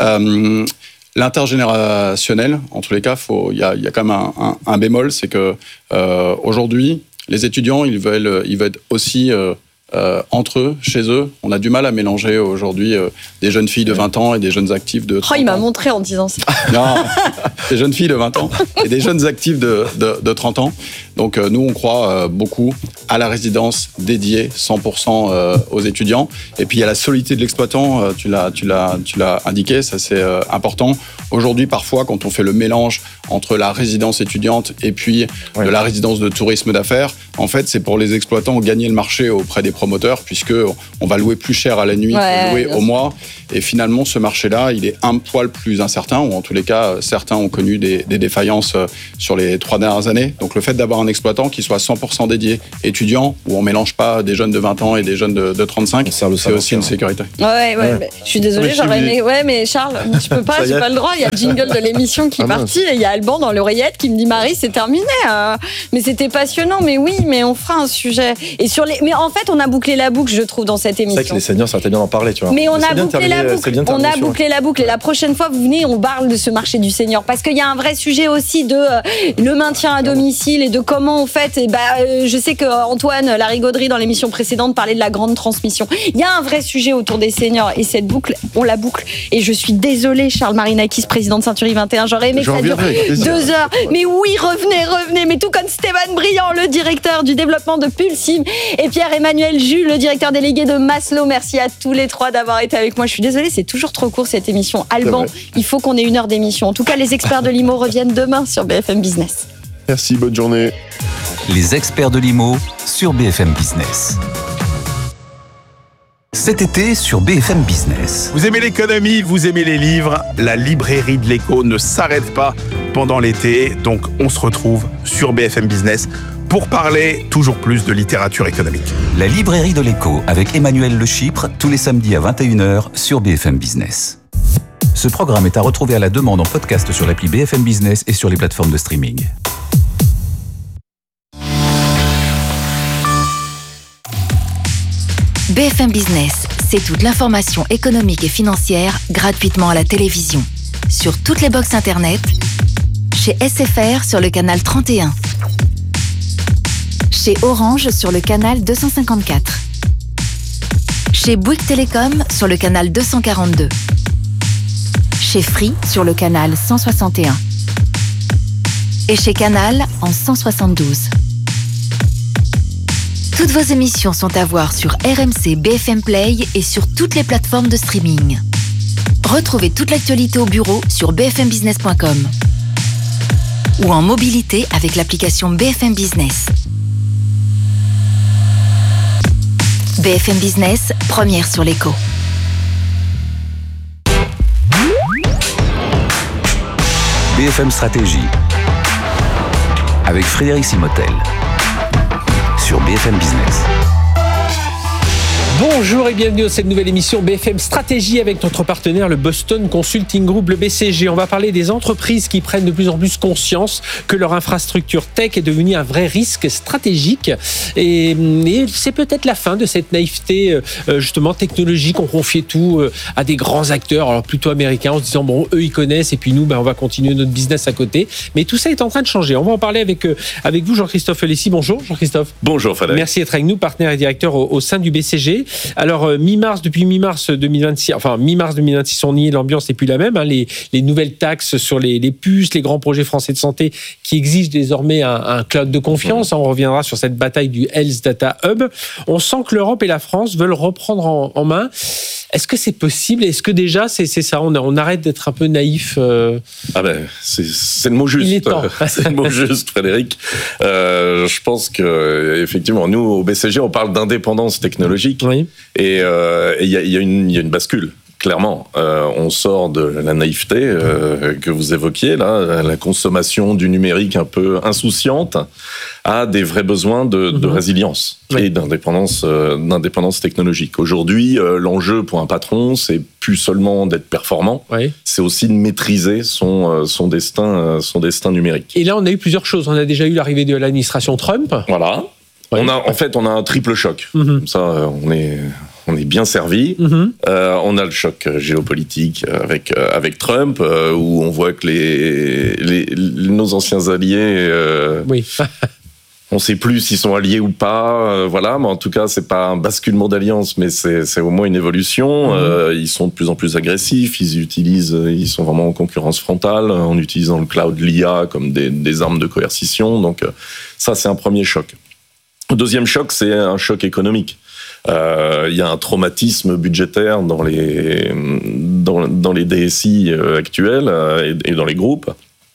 L'intergénérationnel, en tous les cas, il y a quand même un bémol, c'est que aujourd'hui, les étudiants, ils veulent aussi entre eux, chez eux. On a du mal à mélanger aujourd'hui des jeunes filles de 20 ans et des jeunes actifs de 30 ans. Il m'a montré en disant ça. Non, des jeunes filles de 20 ans et des jeunes actifs de 30 ans. Donc nous, on croit beaucoup à la résidence dédiée 100% aux étudiants. Et puis il y a la solidité de l'exploitant, tu l'as indiqué, ça c'est important. Aujourd'hui, parfois, quand on fait le mélange entre la résidence étudiante et puis de la résidence de tourisme d'affaires, en fait, c'est pour les exploitants gagner le marché auprès des promoteurs, puisque on va louer plus cher à la nuit que louer au mois. Et finalement, ce marché-là, il est un poil plus incertain, ou en tous les cas, certains ont connu des défaillances sur les 3 dernières années. Donc le fait d'avoir un exploitant qui soit 100% dédié étudiant, où on mélange pas des jeunes de 20 ans et des jeunes de 35, c'est aussi une sécurité. Ouais. Je suis désolée, j'aurais aimé... Ouais, mais Charles, je peux pas, j'ai pas le droit. Il y a le jingle de l'émission qui est parti, et il y a Alban dans l'oreillette qui me dit « Marie, c'est terminé. » Mais c'était passionnant, mais oui, mais on fera un sujet. Mais en fait, on a bouclé la boucle, je trouve, dans cette émission. C'est vrai que les seniors, ça t'a bien d'en parler, tu vois. Mais on a bouclé la boucle. On a bouclé la boucle. Et la prochaine fois, vous venez, on parle de ce marché du senior. Parce qu'il y a un vrai sujet aussi de le maintien à domicile et de comment, en fait, je sais qu'Antoine Larigauderie, dans l'émission précédente, parlait de la grande transmission. Il y a un vrai sujet autour des seniors. Et cette boucle, on la boucle. Et je suis désolée, Charles Marinakis, président de Century 21. J'aurais aimé que ça dure 2 heures. Mais oui, revenez. Mais tout comme Stéphane Briand, le directeur du développement de Pulsim, et Pierre-Emmanuel Jules, le directeur délégué de Maslow. Merci à tous les 3 d'avoir été avec moi. Je suis désolée, c'est toujours trop court cette émission. Alban, il faut qu'on ait 1 heure d'émission. En tout cas, les experts de l'IMO reviennent demain sur BFM Business. Merci, bonne journée. Les experts de l'IMO sur BFM Business. Cet été sur BFM Business. Vous aimez l'économie, vous aimez les livres, la librairie de l'écho ne s'arrête pas pendant l'été, donc on se retrouve sur BFM Business pour parler toujours plus de littérature économique. La librairie de l'écho avec Emmanuel Le Chypre, tous les samedis à 21h sur BFM Business. Ce programme est à retrouver à la demande en podcast sur l'appli BFM Business et sur les plateformes de streaming. BFM Business, c'est toute l'information économique et financière gratuitement à la télévision. Sur toutes les box internet, chez SFR sur le canal 31, chez Orange sur le canal 254, chez Bouygues Télécom sur le canal 242, chez Free sur le canal 161 et chez Canal en 172. Toutes vos émissions sont à voir sur RMC BFM Play et sur toutes les plateformes de streaming. Retrouvez toute l'actualité au bureau sur bfmbusiness.com ou en mobilité avec l'application BFM Business. BFM Business, première sur l'écho. BFM Stratégie avec Frédéric Simotel sur BFM Business. Bonjour et bienvenue dans cette nouvelle émission BFM Stratégie avec notre partenaire le Boston Consulting Group, le BCG. On va parler des entreprises qui prennent de plus en plus conscience que leur infrastructure tech est devenue un vrai risque stratégique. Et c'est peut-être la fin de cette naïveté justement technologique. On confiait tout à des grands acteurs, alors plutôt américains, en se disant bon, eux ils connaissent et puis nous on va continuer notre business à côté. Mais tout ça est en train de changer. On va en parler avec vous, Jean-Christophe Lessi. Bonjour Jean-Christophe. Bonjour Frédéric. Merci d'être avec nous, partenaire et directeur au sein du BCG. Alors, depuis mi-mars 2026, on y est, l'ambiance n'est plus la même. Hein, les nouvelles taxes sur les puces, les grands projets français de santé qui exigent désormais un cloud de confiance. On reviendra sur cette bataille du Health Data Hub. On sent que l'Europe et la France veulent reprendre en main. Est-ce que c'est possible? Est-ce que déjà, c'est ça, on arrête d'être un peu naïf c'est le mot juste. Il est temps. C'est le mot juste, Frédéric. Je pense que effectivement, nous, au BCG, on parle d'indépendance technologique. Oui. Et il y a une bascule. Clairement, on sort de la naïveté que vous évoquiez, là, la consommation du numérique un peu insouciante, à des vrais besoins de résilience et d'indépendance technologique. Aujourd'hui, l'enjeu pour un patron, c'est plus seulement d'être performant, c'est aussi de maîtriser son destin numérique. Et là, on a eu plusieurs choses. On a déjà eu l'arrivée de l'administration Trump. Voilà. On a un triple choc. Comme ça, on est bien servi. On a le choc géopolitique avec Trump, où on voit que nos anciens alliés, on ne sait plus s'ils sont alliés ou pas. Voilà, mais en tout cas, c'est pas un basculement d'alliance, mais c'est au moins une évolution. Ils sont de plus en plus agressifs. Ils sont vraiment en concurrence frontale en utilisant le cloud, l'IA comme des armes de coercition. Donc ça, c'est un premier choc. Le deuxième choc, c'est un choc économique. Il y a un traumatisme budgétaire dans les DSI actuels et dans les groupes,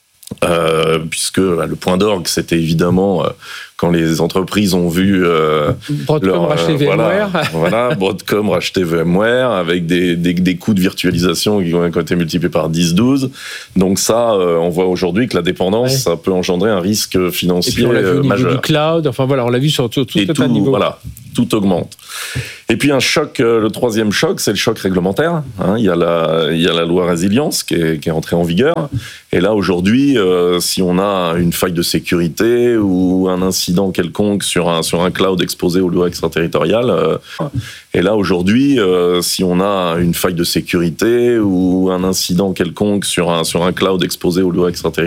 puisque le point d'orgue, c'était évidemment quand les entreprises ont vu Broadcom racheter VMware. Broadcom racheter VMware avec des coûts de virtualisation qui ont été multipliés par 10-12. Donc ça, on voit aujourd'hui que la dépendance, ça peut engendrer un risque financier majeur. Et puis on l'a vu au niveau du cloud. Enfin voilà, on l'a vu sur tout un niveau. Voilà, tout augmente. Et puis un choc, le troisième choc, c'est le choc réglementaire. Il y a la loi résilience qui est entrée en vigueur. Et là aujourd'hui, si on a une faille de sécurité ou un incident quelconque sur un cloud exposé aux lois extraterritoriales, et là aujourd'hui, si on a une faille de sécurité ou un incident quelconque sur un cloud exposé aux lois extraterritoriales,